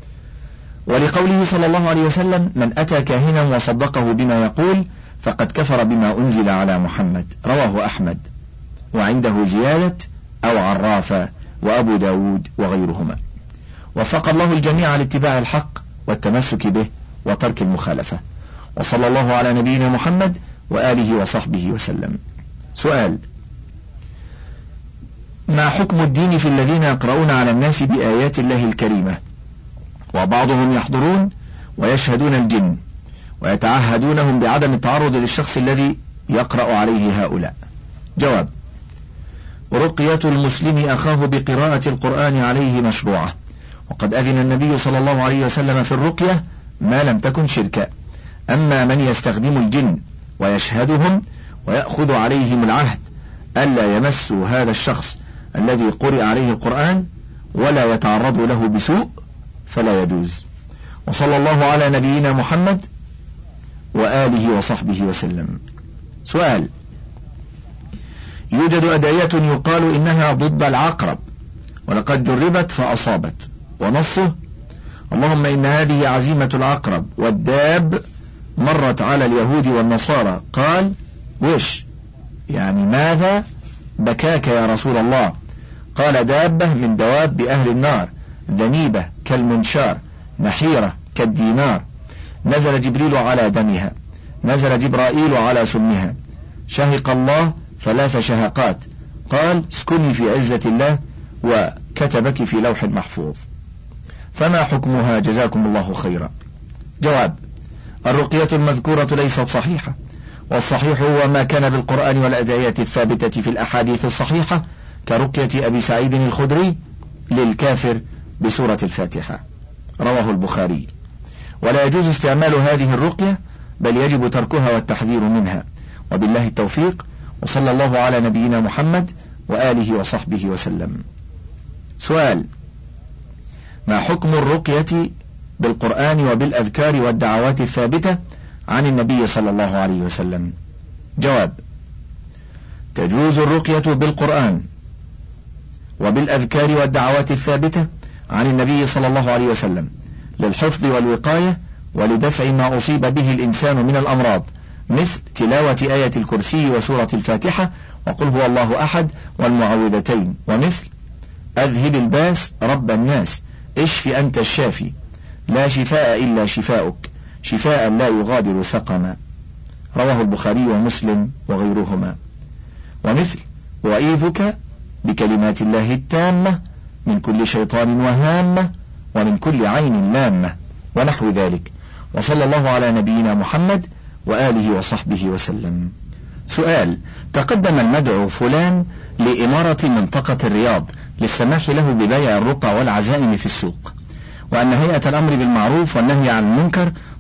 ولقوله صلى الله عليه وسلم: من أتى كاهنا وصدقه بما يقول فقد كفر بما أنزل على محمد، رواه أحمد، وعنده زيادة أو عرافة، وأبو داود وغيرهما. وفق الله الجميع لاتباع الحق والتمسك به وترك المخالفة، وصلى الله على نبينا محمد وآله وصحبه وسلم. سؤال: ما حكم الدين في الذين يقرؤون على الناس بآيات الله الكريمة وبعضهم يحضرون ويشهدون الجن ويتعهدونهم بعدم التعرض للشخص الذي يقرأ عليه هؤلاء؟ جواب: رقية المسلم أخاه بقراءة القرآن عليه مشروعة، وقد أذن النبي صلى الله عليه وسلم في الرقية ما لم تكن شركا. أما من يستخدم الجن ويشهدهم ويأخذ عليهم العهد ألا يمسوا هذا الشخص الذي قرئ عليه القرآن ولا يتعرض له بسوء فلا يجوز. وصلى الله على نبينا محمد وآله وصحبه وسلم. سؤال: يوجد أدعية يقال إنها ضد العقرب ولقد جربت فأصابت، ونصه: اللهم إن هذه عزيمة العقرب والداب مرت على اليهود والنصارى. قال: وش يعني ماذا بكاك يا رسول الله؟ قال: دابة من دواب أهل النار، ذنيبة كالمنشار، نحيرة كالدينار، نزل جبريل على دمها، نزل جبرائيل على سمها، شهق الله ثلاث شهقات، قال: اسكني في عزة الله، وكتبك في لوح محفوظ. فما حكمها جزاكم الله خيرا؟ جواب: الرقية المذكورة ليست صحيحة، والصحيح هو ما كان بالقرآن والأدعية الثابتة في الأحاديث الصحيحة كرقية أبي سعيد الخدري للكافر بسورة الفاتحة، رواه البخاري. ولا يجوز استعمال هذه الرقية، بل يجب تركها والتحذير منها، وبالله التوفيق، وصلى الله على نبينا محمد وآله وصحبه وسلم. سؤال: ما حكم الرقية بالقرآن وبالأذكار والدعوات الثابتة عن النبي صلى الله عليه وسلم؟ جواب: تجوز الرقية بالقرآن وبالأذكار والدعوات الثابتة عن النبي صلى الله عليه وسلم للحفظ والوقاية ولدفع ما أصيب به الإنسان من الأمراض، مثل تلاوة آية الكرسي وسورة الفاتحة وقل هو الله أحد والمعوذتين، ومثل أذهب الباس رب الناس، اشف أنت الشافي، لا شفاء إلا شفاؤك، شفاء لا يغادر سقما، رواه البخاري ومسلم وغيرهما. ومثل وأعيذك بكلمات الله التامة من كل شيطان وهامة ومن كل عين لامة، ونحو ذلك. وصلى الله على نبينا محمد وآله وصحبه وسلم. سؤال: تقدم المدعو فلان لإمارة منطقة الرياض للسماح له ببيع الرقى والعزائم في السوق، وأن هيئة الأمر بالمعروف والنهي عن المنكر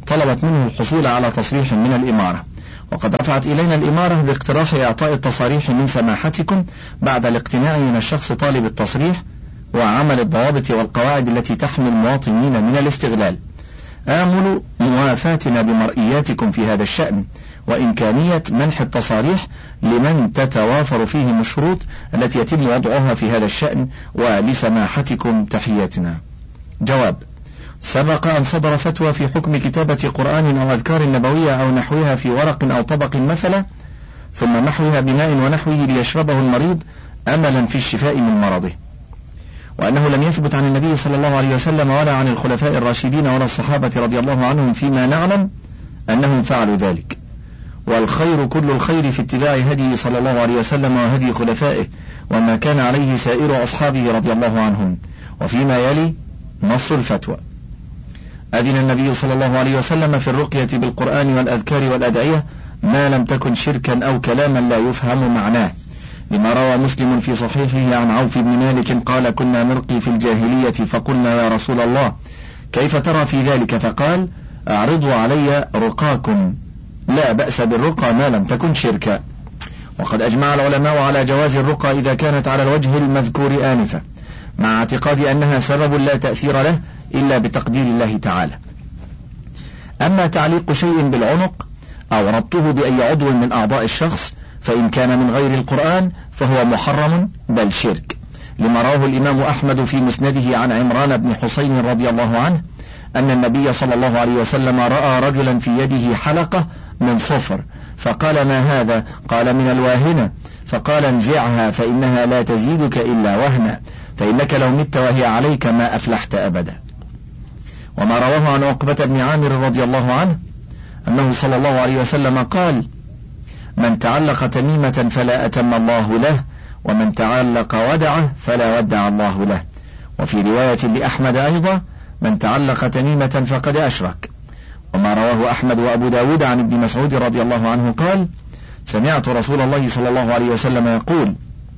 طلبت منه الحصول على تصريح من الإمارة، وقد رفعت إلينا الإمارة باقتراح إعطاء التصاريح من سماحتكم بعد الاقتناع من الشخص طالب التصريح وعمل الضوابط والقواعد التي تحمي المواطنين من الاستغلال. آمل موافاتنا بمرئياتكم في هذا الشأن وإمكانية منح التصاريح لمن تتوافر فيهم الشروط التي يتم وضعها في هذا الشأن، ولسماحتكم تحياتنا. جواب: سبق أن صدر فتوى في حكم كتابة قرآن أو أذكار نبوية أو نحوها في ورق أو طبق مثلا ثم محوها بماء ونحوه ليشربه المريض أملا في الشفاء من مرضه، وأنه لم يثبت عن النبي صلى الله عليه وسلم ولا عن الخلفاء الراشدين ولا الصحابة رضي الله عنهم فيما نعلم أنهم فعلوا ذلك، والخير كل الخير في اتباع هديه صلى الله عليه وسلم وهدي خلفائه وما كان عليه سائر أصحابه رضي الله عنهم. وفيما يلي نص الفتوى: أذن النبي صلى الله عليه وسلم في الرقية بالقرآن والأذكار والأدعية ما لم تكن شركا أو كلاما لا يفهم معناه، لما روى مسلم في صحيحه عن عوف بن مالك قال: كنا نرقي في الجاهلية فقلنا يا رسول الله كيف ترى في ذلك؟ فقال: أعرضوا علي رقاكم، لا بأس بالرقى ما لم تكن شركا. وقد أجمع العلماء على جواز الرقى إذا كانت على الوجه المذكور آنفا، مع اعتقاد أنها سبب لا تأثير له إلا بتقدير الله تعالى. أما تعليق شيء بالعنق أو ربطه بأي عضو من أعضاء الشخص فإن كان من غير القرآن فهو محرم بل شرك، لما رواه الإمام أحمد في مسنده عن عمران بن حسين رضي الله عنه أن النبي صلى الله عليه وسلم رأى رجلا في يده حلقة من صفر فقال: ما هذا؟ قال: من الواهنة. فقال: انزعها فإنها لا تزيدك إلا وهنا، فإنك لو مت وهي عليك ما أفلحت أبدا. وما رواه عن عقبة بن عامر رضي الله عنه أنه صلى الله عليه وسلم قال: من تعلق تميمة فلا أتم الله له، ومن تعلق ودعه فلا ودع الله له. وفي رواية لأحمد أيضا: من تعلق تميمة فقد أشرك. وما رواه أحمد وأبو داود عن ابن مسعود رضي الله عنه قال: سمعت رسول الله صلى الله عليه وسلم يقول: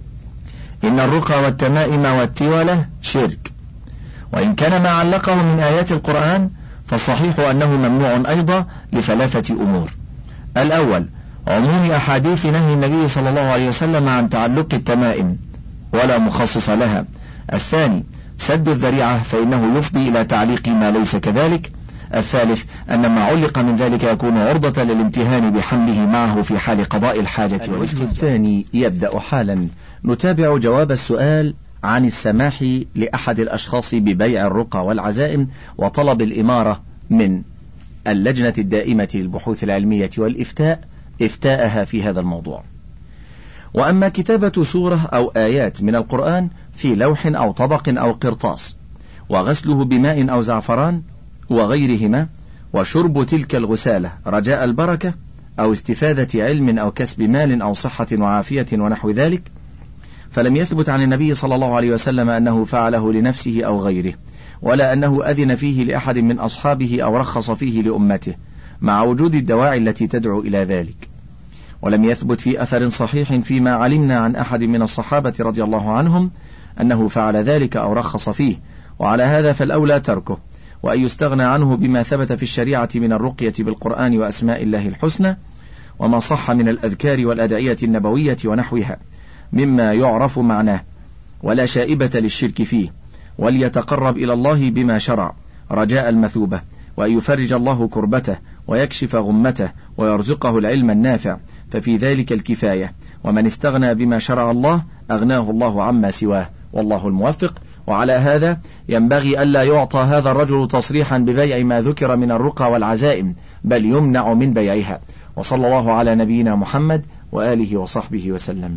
إن الرقى والتمائم والتولة شرك. وإن كان ما علقه من آيات القرآن فالصحيح أنه ممنوع أيضا لثلاثة أمور: الأول عموم أحاديث نهي النبي صلى الله عليه وسلم عن تعلق التمائم ولا مخصص لها. الثاني سد الذريعة فإنه يفضي إلى تعليق ما ليس كذلك. الثالث أن ما علق من ذلك يكون عرضة للامتهان بحمله معه في حال قضاء الحاجة. الوجه الثاني يبدأ حالا. نتابع جواب السؤال عن السماح لأحد الأشخاص ببيع الرقى والعزائم وطلب الإمارة من اللجنة الدائمة للبحوث العلمية والإفتاء إفتاءها في هذا الموضوع. وأما كتابة سورة أو آيات من القرآن في لوح أو طبق أو قرطاس وغسله بماء أو زعفران وغيرهما وشرب تلك الغسالة رجاء البركة أو استفادة علم أو كسب مال أو صحة وعافية ونحو ذلك، فلم يثبت عن النبي صلى الله عليه وسلم أنه فعله لنفسه أو غيره، ولا أنه أذن فيه لأحد من أصحابه أو رخص فيه لأمته، مع وجود الدواعي التي تدعو إلى ذلك. ولم يثبت في أثر صحيح فيما علمنا عن أحد من الصحابة رضي الله عنهم أنه فعل ذلك أو رخص فيه، وعلى هذا فالأولى تركه، وأن يستغنى عنه بما ثبت في الشريعة من الرقية بالقرآن وأسماء الله الحسنى، وما صح من الأذكار والأدعية النبوية ونحوها مما يعرف معناه ولا شائبة للشرك فيه، وليتقرب إلى الله بما شرع رجاء المثوبة، وأن يفرج الله كربته ويكشف غمته ويرزقه العلم النافع، ففي ذلك الكفاية، ومن استغنى بما شرع الله أغناه الله عما سواه، والله الموفق. وعلى هذا ينبغي ألا يعطى هذا الرجل تصريحا ببيع ما ذكر من الرقى والعزائم، بل يمنع من بيعها. وصلى الله على نبينا محمد وآله وصحبه وسلم.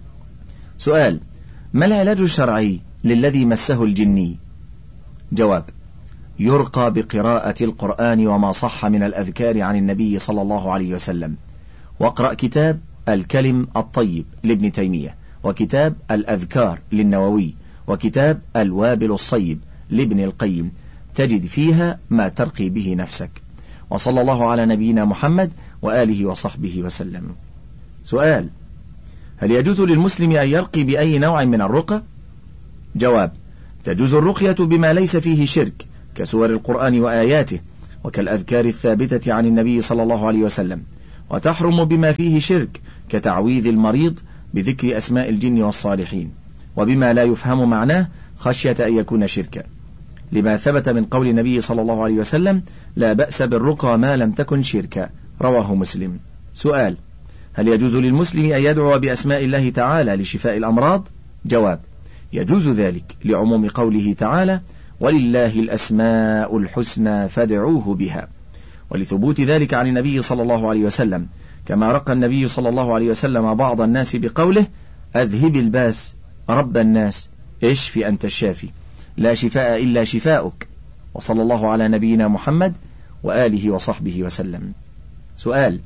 سؤال: ما العلاج الشرعي للذي مسه الجني؟ جواب: يرقى بقراءة القرآن وما صح من الأذكار عن النبي صلى الله عليه وسلم، واقرأ كتاب الكلم الطيب لابن تيمية، وكتاب الأذكار للنووي، وكتاب الوابل الصيب لابن القيم، تجد فيها ما ترقي به نفسك. وصلى الله على نبينا محمد وآله وصحبه وسلم. سؤال: هل يجوز للمسلم أن يرقي بأي نوع من الرقى؟ جواب: تجوز الرقية بما ليس فيه شرك كسور القرآن وآياته، وكالأذكار الثابتة عن النبي صلى الله عليه وسلم، وتحرم بما فيه شرك كتعويذ المريض بذكر أسماء الجن والصالحين، وبما لا يفهم معناه خشية أن يكون شركا، لما ثبت من قول النبي صلى الله عليه وسلم: لا بأس بالرقى ما لم تكن شركا، رواه مسلم. سؤال: هل يجوز للمسلم أن يدعو بأسماء الله تعالى لشفاء الأمراض؟ جواب: يجوز ذلك لعموم قوله تعالى: ولله الأسماء الحسنى فادعوه بها، ولثبوت ذلك عن النبي صلى الله عليه وسلم، كما رقى النبي صلى الله عليه وسلم بعض الناس بقوله: أذهب الباس رب الناس اشف أنت الشافي لا شفاء إلا شفاؤك. وصلى الله على نبينا محمد وآله وصحبه وسلم. سؤال: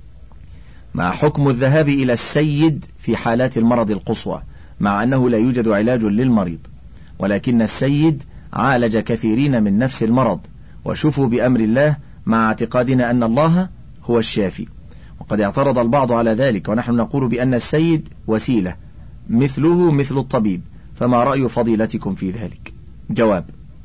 ما حكم الذهاب إلى السيد في حالات المرض القصوى، مع أنه لا يوجد علاج للمريض، ولكن السيد عالج كثيرين من نفس المرض وشفوا بأمر الله، مع اعتقادنا أن الله هو الشافي؟ وقد اعترض البعض على ذلك، ونحن نقول بأن السيد وسيلة مثله مثل الطبيب، فما رأي فضيلتكم في ذلك؟ جواب: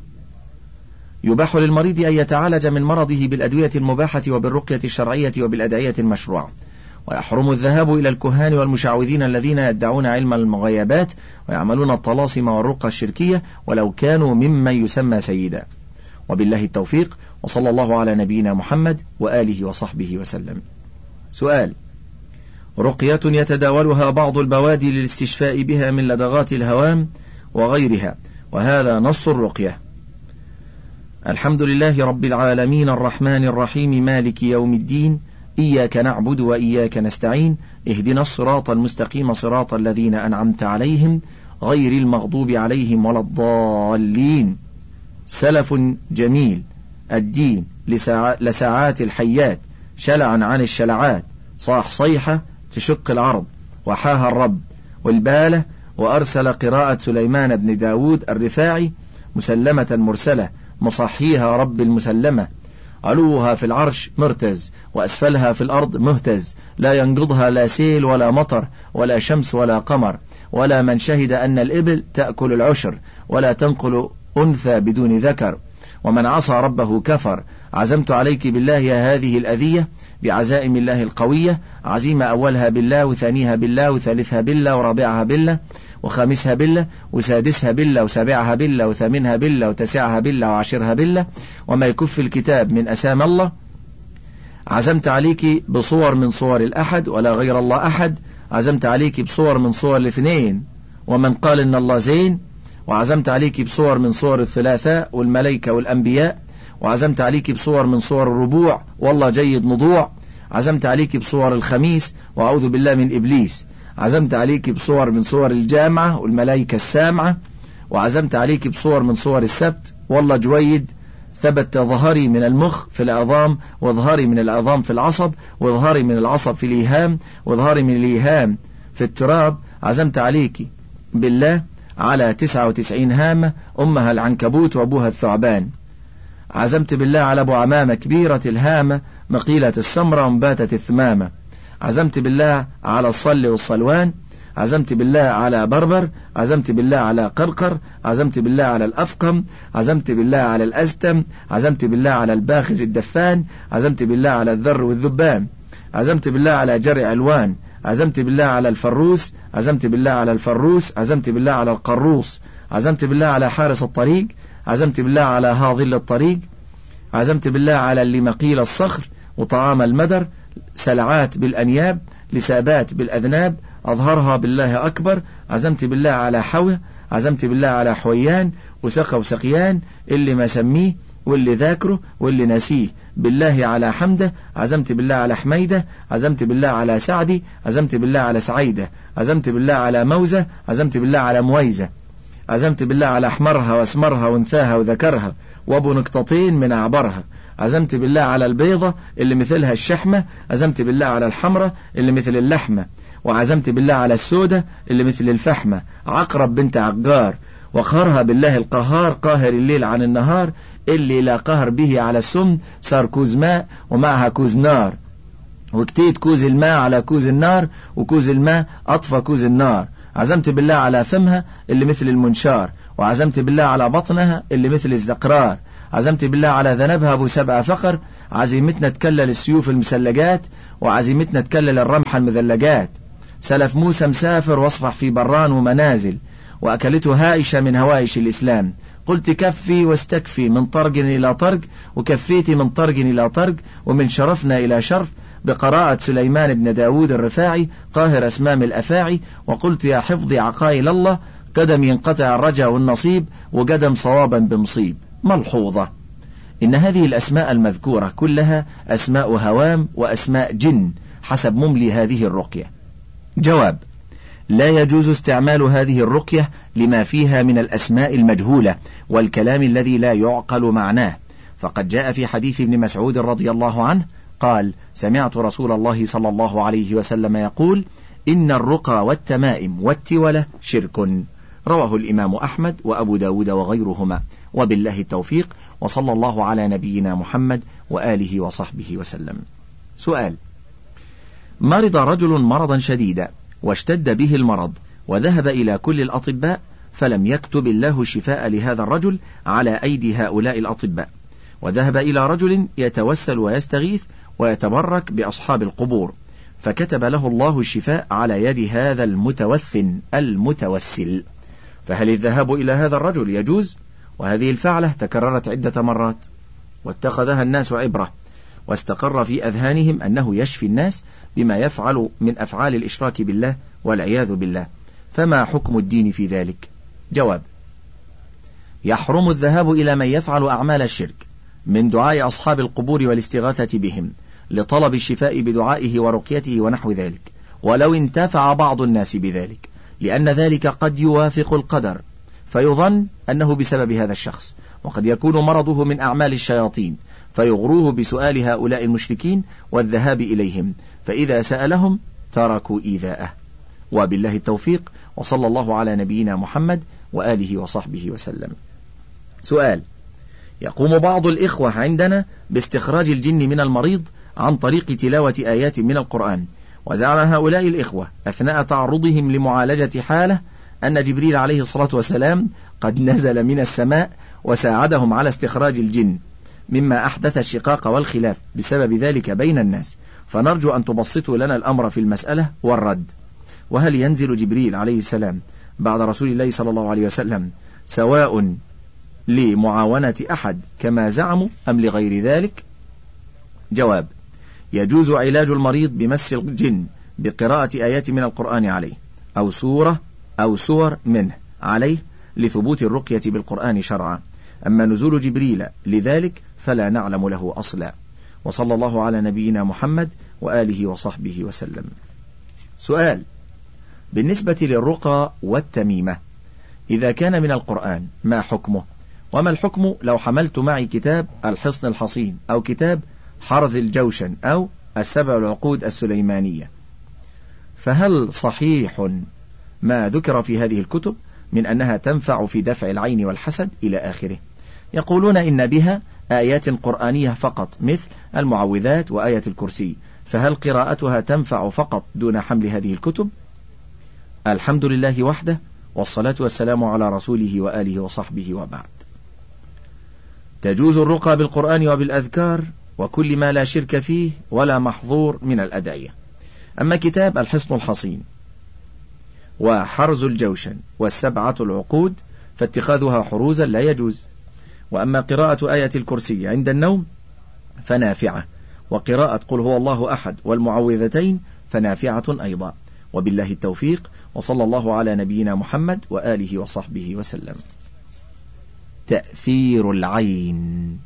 يباح للمريض أن يتعالج من مرضه بالأدوية المباحة وبالرقية الشرعية وبالأدعية المشروعة، ويحرم الذهاب إلى الكهان والمشعوذين الذين يدعون علم المغيبات ويعملون الطلاسم والرقى الشركية ولو كانوا ممن يسمى سيدا. وبالله التوفيق، وصلى الله على نبينا محمد وآله وصحبه وسلم. سؤال: رقية يتداولها بعض البوادي للاستشفاء بها من لدغات الهوام وغيرها، وهذا نص الرقية: الحمد لله رب العالمين الرحمن الرحيم مالك يوم الدين إياك نعبد وإياك نستعين اهدنا الصراط المستقيم صراط الذين أنعمت عليهم غير المغضوب عليهم ولا الضالين. سلف جميل الدين لساع... لساعات الحيات شلعا عن الشلعات صاح صيحة تشق العرض وحاها الرب والبالة، وأرسل قراءة سليمان بن داود الرفاعي مسلمة مرسلة مصحيها رب المسلمة، علوها في العرش مرتز وأسفلها في الأرض مهتز، لا ينقضها لا سيل ولا مطر ولا شمس ولا قمر، ولا من شهد أن الإبل تأكل العشر ولا تنقل أنثى بدون ذكر، ومن عصى ربه كفر. عزمت عليك بالله يا هذه الأذية بعزائم الله القوية، عزيمة أولها بالله وثانيها بالله وثالثها بالله ورابعها بالله وخامسها بالله وسادسها بالله وسابعها بالله وثامنها بالله وتسعها بالله وعشرها بالله، وما يكف الكتاب من أسام الله. عزمت عليك بصور من صور الأحد ولا غير الله أحد، عزمت عليك بصور من صور الاثنين ومن قال إن الله زين، وعزمت عليك بصور من صور الثلاثاء والملائكة والأنبياء، وعزمت عليك بصور من صور الربوع والله جيد مضوع، عزمت عليك بصور الخميس وأعوذ بالله من إبليس، عزمت عليك بصور من صور الجامعة والملائكة السامعة، وعزمت عليك بصور من صور السبت والله جويد، ثبت ظهري من المخ في العظام وظهري من العظام في العصب وظهري من العصب في الإيهام وظهري من الإيهام في التراب. عزمت عليك بالله على تسعة وتسعين هامة أمها العنكبوت وأبوها الثعبان. عزمت بالله على أبو عمامة كبيرة الهامة مقيلة السمرة ومباتة الثمامة. عزمت بالله على الصل والصلوان. عزمت بالله على بربر. عزمت بالله على قرقر. عزمت بالله على الأفقم. عزمت بالله على الأزتم. عزمت بالله على الباخز الدفان. عزمت بالله على الذر والذبان. عزمت بالله على جرع الوان. عزمت بالله على الفروس. عزمت بالله على الفروس. عزمت بالله على القروس. عزمت بالله على حارس الطريق. عزمت بالله على هاظل الطريق. عزمت بالله على اللي مقيل الصخر وطعام المدر، سلعات بالأنياب، لسابات بالأذناب، أظهرها بالله أكبر. عزمت بالله على حوى. عزمت بالله على حويان وسقى وسقيان، اللي ما سميه واللي ذاكره واللي نسيه، بالله على حمده. عزمت بالله على حميدة. عزمت بالله على سعدي. عزمت بالله على سعيدة. عزمت بالله على موزة. عزمت بالله على مويزة. عزمت بالله على أحمرها واسمرها وانثاها وذكرها وابو نقطتين من أعبرها. عزمت بالله على البيضة اللي مثلها الشحمة. عزمت بالله على الحمرة اللي مثل اللحمة. وعزمت بالله على السودة اللي مثل الفحمة، عقرب بنت عقار. وقهرها بالله القهار، قاهر الليل عن النهار، اللي لا قهر به على السم صار كوز ماء ومعها كوز نار، وكتيت كوز الماء على كوز النار، وكوز الماء أطفى كوز النار. عزمت بالله على فمها اللي مثل المنشار. وعزمت بالله على بطنها اللي مثل الزقرار. عزمت بالله على ذنبها أبو سبع فقر، عزيمتنا تكلل السيوف المسلجات، وعزيمتنا تكلل الرمح المذلجات. سلف موسى مسافر واصفح في بران ومنازل، وأكلته هائشة من هوائش الإسلام. قلت كفي واستكفي من طرق إلى طرق، وكفيتي من طرق إلى طرق، ومن شرفنا إلى شرف، بقراءة سليمان بن داود الرفاعي قاهر أسمام الأفاعي. وقلت يا حفظي عقائل الله، قدم ينقطع الرجا والنصيب، وقدم صوابا بمصيب. ملحوظة: إن هذه الأسماء المذكورة كلها أسماء هوام وأسماء جن حسب مملي هذه الرقية. جواب: لا يجوز استعمال هذه الرقية لما فيها من الأسماء المجهولة والكلام الذي لا يعقل معناه، فقد جاء في حديث ابن مسعود رضي الله عنه قال: سمعت رسول الله صلى الله عليه وسلم يقول: إن الرقى والتمائم والتولة شرك. رواه الإمام أحمد وأبو داود وغيرهما، وبالله التوفيق، وصلى الله على نبينا محمد وآله وصحبه وسلم. سؤال: مرض رجل مرضا شديدا واشتد به المرض، وذهب إلى كل الأطباء، فلم يكتب الله الشفاء لهذا الرجل على أيدي هؤلاء الأطباء، وذهب إلى رجل يتوسل ويستغيث ويتبرك بأصحاب القبور، فكتب له الله الشفاء على يد هذا المتوثن المتوسل، فهل الذهاب إلى هذا الرجل يجوز؟ وهذه الفعلة تكررت عدة مرات، واتخذها الناس عبرة، واستقر في أذهانهم أنه يشفي الناس بما يفعل من أفعال الإشراك بالله والعياذ بالله، فما حكم الدين في ذلك؟ جواب: يحرم الذهاب إلى من يفعل أعمال الشرك من دعاء أصحاب القبور والاستغاثة بهم لطلب الشفاء بدعائه ورقيته ونحو ذلك، ولو انتفع بعض الناس بذلك، لأن ذلك قد يوافق القدر، فيظن أنه بسبب هذا الشخص، وقد يكون مرضه من أعمال الشياطين، فيغروه بسؤال هؤلاء المشركين والذهاب إليهم، فإذا سألهم تركوا إيذاءه. وبالله التوفيق، وصلى الله على نبينا محمد وآله وصحبه وسلم. سؤال: يقوم بعض الإخوة عندنا باستخراج الجن من المريض عن طريق تلاوة آيات من القرآن، وزعم هؤلاء الإخوة أثناء تعرضهم لمعالجة حالة أن جبريل عليه الصلاة والسلام قد نزل من السماء وساعدهم على استخراج الجن، مما أحدث الشقاق والخلاف بسبب ذلك بين الناس، فنرجو أن تبسطوا لنا الأمر في المسألة والرد. وهل ينزل جبريل عليه السلام بعد رسول الله صلى الله عليه وسلم سواء لمعاونة أحد كما زعموا أم لغير ذلك؟ جواب: يجوز علاج المريض بمس الجن بقراءة آيات من القرآن عليه، أو سورة أو سور منه عليه، لثبوت الرقية بالقرآن شرعا. أما نزول جبريل لذلك فلا نعلم له أصلا. وصلى الله على نبينا محمد وآله وصحبه وسلم. سؤال: بالنسبة للرقى والتميمة، إذا كان من القرآن ما حكمه؟ وما الحكم لو حملت معي كتاب الحصن الحصين أو كتاب حرز الجوشن أو السبع العقود السليمانية؟ فهل صحيح ما ذكر في هذه الكتب من أنها تنفع في دفع العين والحسد إلى آخره؟ يقولون إن بها آيات قرآنية فقط مثل المعوذات وآية الكرسي، فهل قراءتها تنفع فقط دون حمل هذه الكتب؟ الحمد لله وحده، والصلاة والسلام على رسوله وآله وصحبه، وبعد. تجوز الرقى بالقرآن وبالأذكار وكل ما لا شرك فيه ولا محظور من الأدعية. أما كتاب الحصن الحصين وحرز الجوشن والسبعة العقود فاتخاذها حروزا لا يجوز. وأما قراءة آية الكرسي عند النوم فنافعة، وقراءة قل هو الله أحد والمعوذتين فنافعة أيضا. وبالله التوفيق، وصلى الله على نبينا محمد وآله وصحبه وسلم. تأثير العين.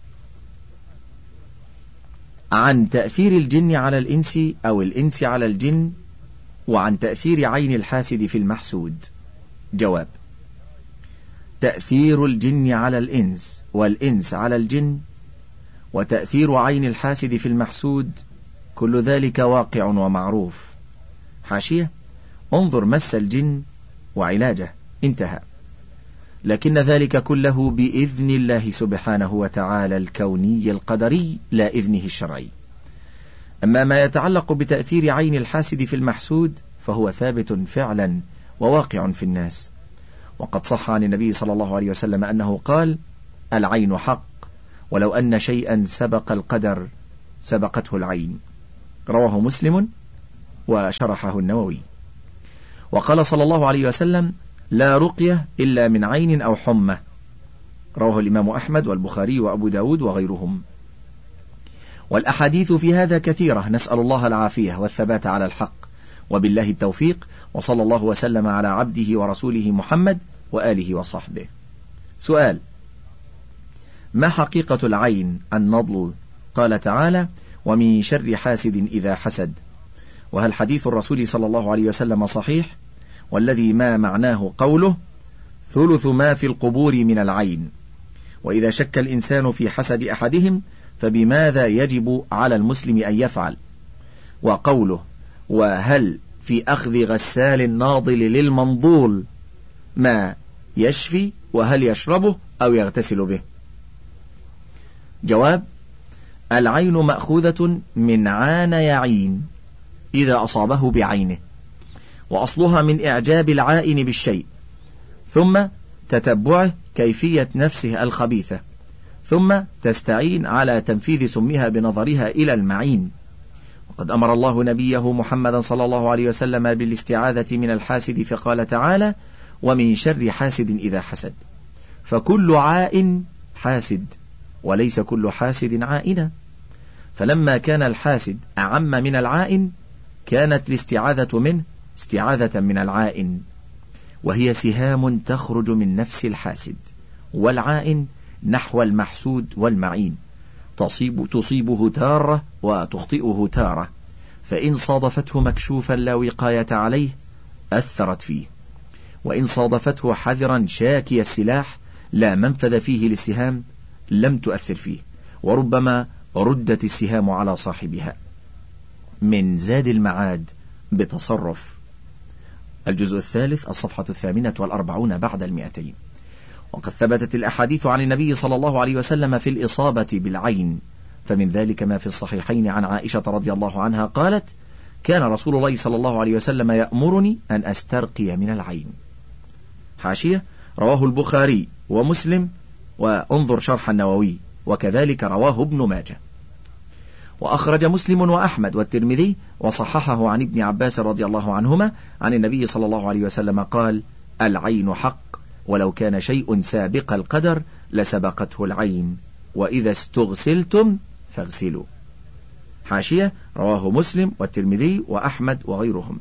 عن تأثير الجن على الإنس أو الإنس على الجن، وعن تأثير عين الحاسد في المحسود. جواب: تأثير الجن على الإنس والإنس على الجن وتأثير عين الحاسد في المحسود كل ذلك واقع ومعروف. حاشية: انظر مس الجن وعلاجه، انتهى. لكن ذلك كله بإذن الله سبحانه وتعالى الكوني القدري لا إذنه الشرعي. أما ما يتعلق بتأثير عين الحاسد في المحسود فهو ثابت فعلا وواقع في الناس، وقد صح عن النبي صلى الله عليه وسلم أنه قال: العين حق ولو أن شيئا سبق القدر سبقته العين. رواه مسلم وشرحه النووي. وقال صلى الله عليه وسلم: لا رقية إلا من عين أو حمى. رواه الإمام أحمد والبخاري وأبو داود وغيرهم. والأحاديث في هذا كثيرة، نسأل الله العافية والثبات على الحق، وبالله التوفيق، وصلى الله وسلم على عبده ورسوله محمد وآله وصحبه. سؤال: ما حقيقة العين النضل؟ قال تعالى: ومن شر حاسد إذا حسد. وهل حديث الرسول صلى الله عليه وسلم صحيح؟ والذي ما معناه قوله: ثلث ما في القبور من العين. وإذا شك الإنسان في حسد أحدهم فبماذا يجب على المسلم أن يفعل؟ وقوله: وهل في أخذ غسال الناضل للمنضول ما يشفي، وهل يشربه أو يغتسل به؟ جواب: العين مأخوذة من عان يعين إذا أصابه بعينه، وأصلها من إعجاب العائن بالشيء، ثم تتبعه كيفية نفسه الخبيثة، ثم تستعين على تنفيذ سمها بنظرها إلى المعين. وقد أمر الله نبيه محمدا صلى الله عليه وسلم بالاستعاذة من الحاسد، فقال تعالى: ومن شر حاسد إذا حسد. فكل عائن حاسد، وليس كل حاسد عائنا. فلما كان الحاسد أعم من العائن كانت الاستعاذة منه استعاذة من العائن، وهي سهام تخرج من نفس الحاسد، والعائن نحو المحسود والمعين، تصيب تصيبه تارة وتخطئه تارة، فإن صادفته مكشوفا لا وقاية عليه أثرت فيه، وإن صادفته حذرا شاكي السلاح لا منفذ فيه للسهام لم تؤثر فيه، وربما ردت السهام على صاحبها. من زاد المعاد بتصرف، الجزء الثالث، الصفحة الثامنة والأربعون بعد المئتين. وقد ثبتت الأحاديث عن النبي صلى الله عليه وسلم في الإصابة بالعين، فمن ذلك ما في الصحيحين عن عائشة رضي الله عنها قالت: كان رسول الله صلى الله عليه وسلم يأمرني أن أسترقي من العين. حاشية: رواه البخاري ومسلم، وانظر شرح النووي، وكذلك رواه ابن ماجه. وأخرج مسلم وأحمد والترمذي وصححه عن ابن عباس رضي الله عنهما عن النبي صلى الله عليه وسلم قال: العين حق، ولو كان شيء سابق القدر لسبقته العين، وإذا استغسلتم فاغسلوا. حاشية: رواه مسلم والترمذي وأحمد وغيرهم.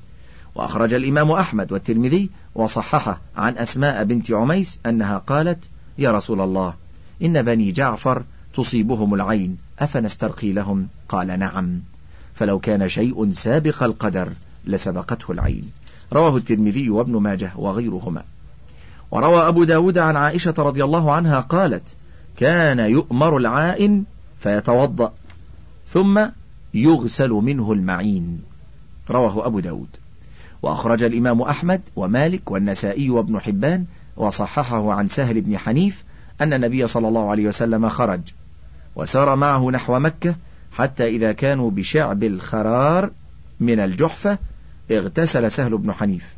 وأخرج الإمام أحمد والترمذي وصححه عن أسماء بنت عميس أنها قالت: يا رسول الله، إن بني جعفر تصيبهم العين، أفنسترقي لهم؟ قال: نعم، فلو كان شيء سابق القدر لسبقته العين. رواه الترمذي وابن ماجه وغيرهما. وروى أبو داود عن عائشة رضي الله عنها قالت: كان يؤمر العائن فيتوضأ ثم يغسل منه المعين. رواه أبو داود. وأخرج الإمام أحمد ومالك والنسائي وابن حبان وصححه عن سهل بن حنيف أن النبي صلى الله عليه وسلم خرج وسار معه نحو مكة، حتى إذا كانوا بشعب الخرار من الجحفة اغتسل سهل بن حنيف،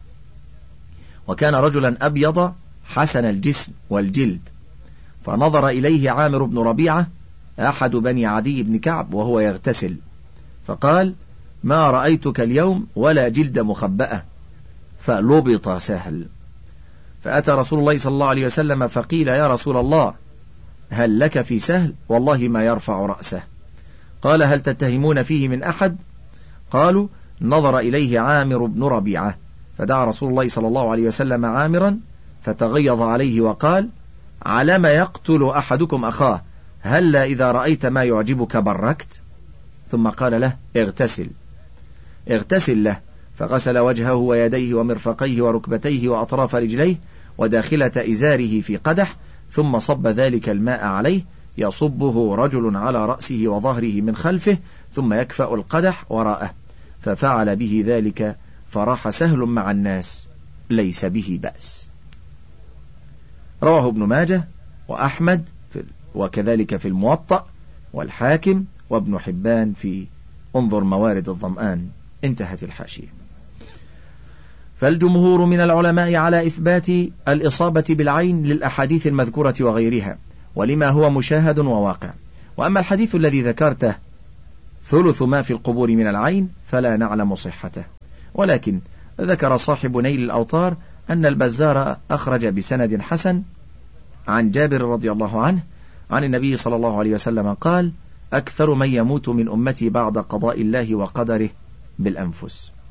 وكان رجلا أبيض حسن الجسم والجلد، فنظر إليه عامر بن ربيعة أحد بني عدي بن كعب وهو يغتسل، فقال: ما رأيتك اليوم ولا جلد مخبأة، فلبط سهل. فأتى رسول الله صلى الله عليه وسلم فقيل: يا رسول الله، هل لك في سهل؟ والله ما يرفع رأسه. قال: هل تتهمون فيه من أحد؟ قالوا: نظر إليه عامر بن ربيعة، فدعا رسول الله صلى الله عليه وسلم عامرا فتغيظ عليه وقال: علم يقتل أحدكم أخاه؟ هلا إذا رأيت ما يعجبك بركت؟ ثم قال له: اغتسل اغتسل له، فغسل وجهه ويديه ومرفقيه وركبتيه وأطراف رجليه وداخلة إزاره في قدح، ثم صب ذلك الماء عليه، يصبه رجل على رأسه وظهره من خلفه، ثم يكفأ القدح وراءه، ففعل به ذلك، فراح سهل مع الناس ليس به بأس. رواه ابن ماجه وأحمد وكذلك في الموطأ والحاكم وابن حبان في انظر موارد الظمآن. انتهت الحاشية. فالجمهور من العلماء على إثبات الإصابة بالعين للأحاديث المذكورة وغيرها، ولما هو مشاهد وواقع. وأما الحديث الذي ذكرته ثلث ما في القبور من العين فلا نعلم صحته، ولكن ذكر صاحب نيل الأوطار أن البزار أخرج بسند حسن عن جابر رضي الله عنه عن النبي صلى الله عليه وسلم قال: أكثر من يموت من أمتي بعد قضاء الله وقدره بالأنفس.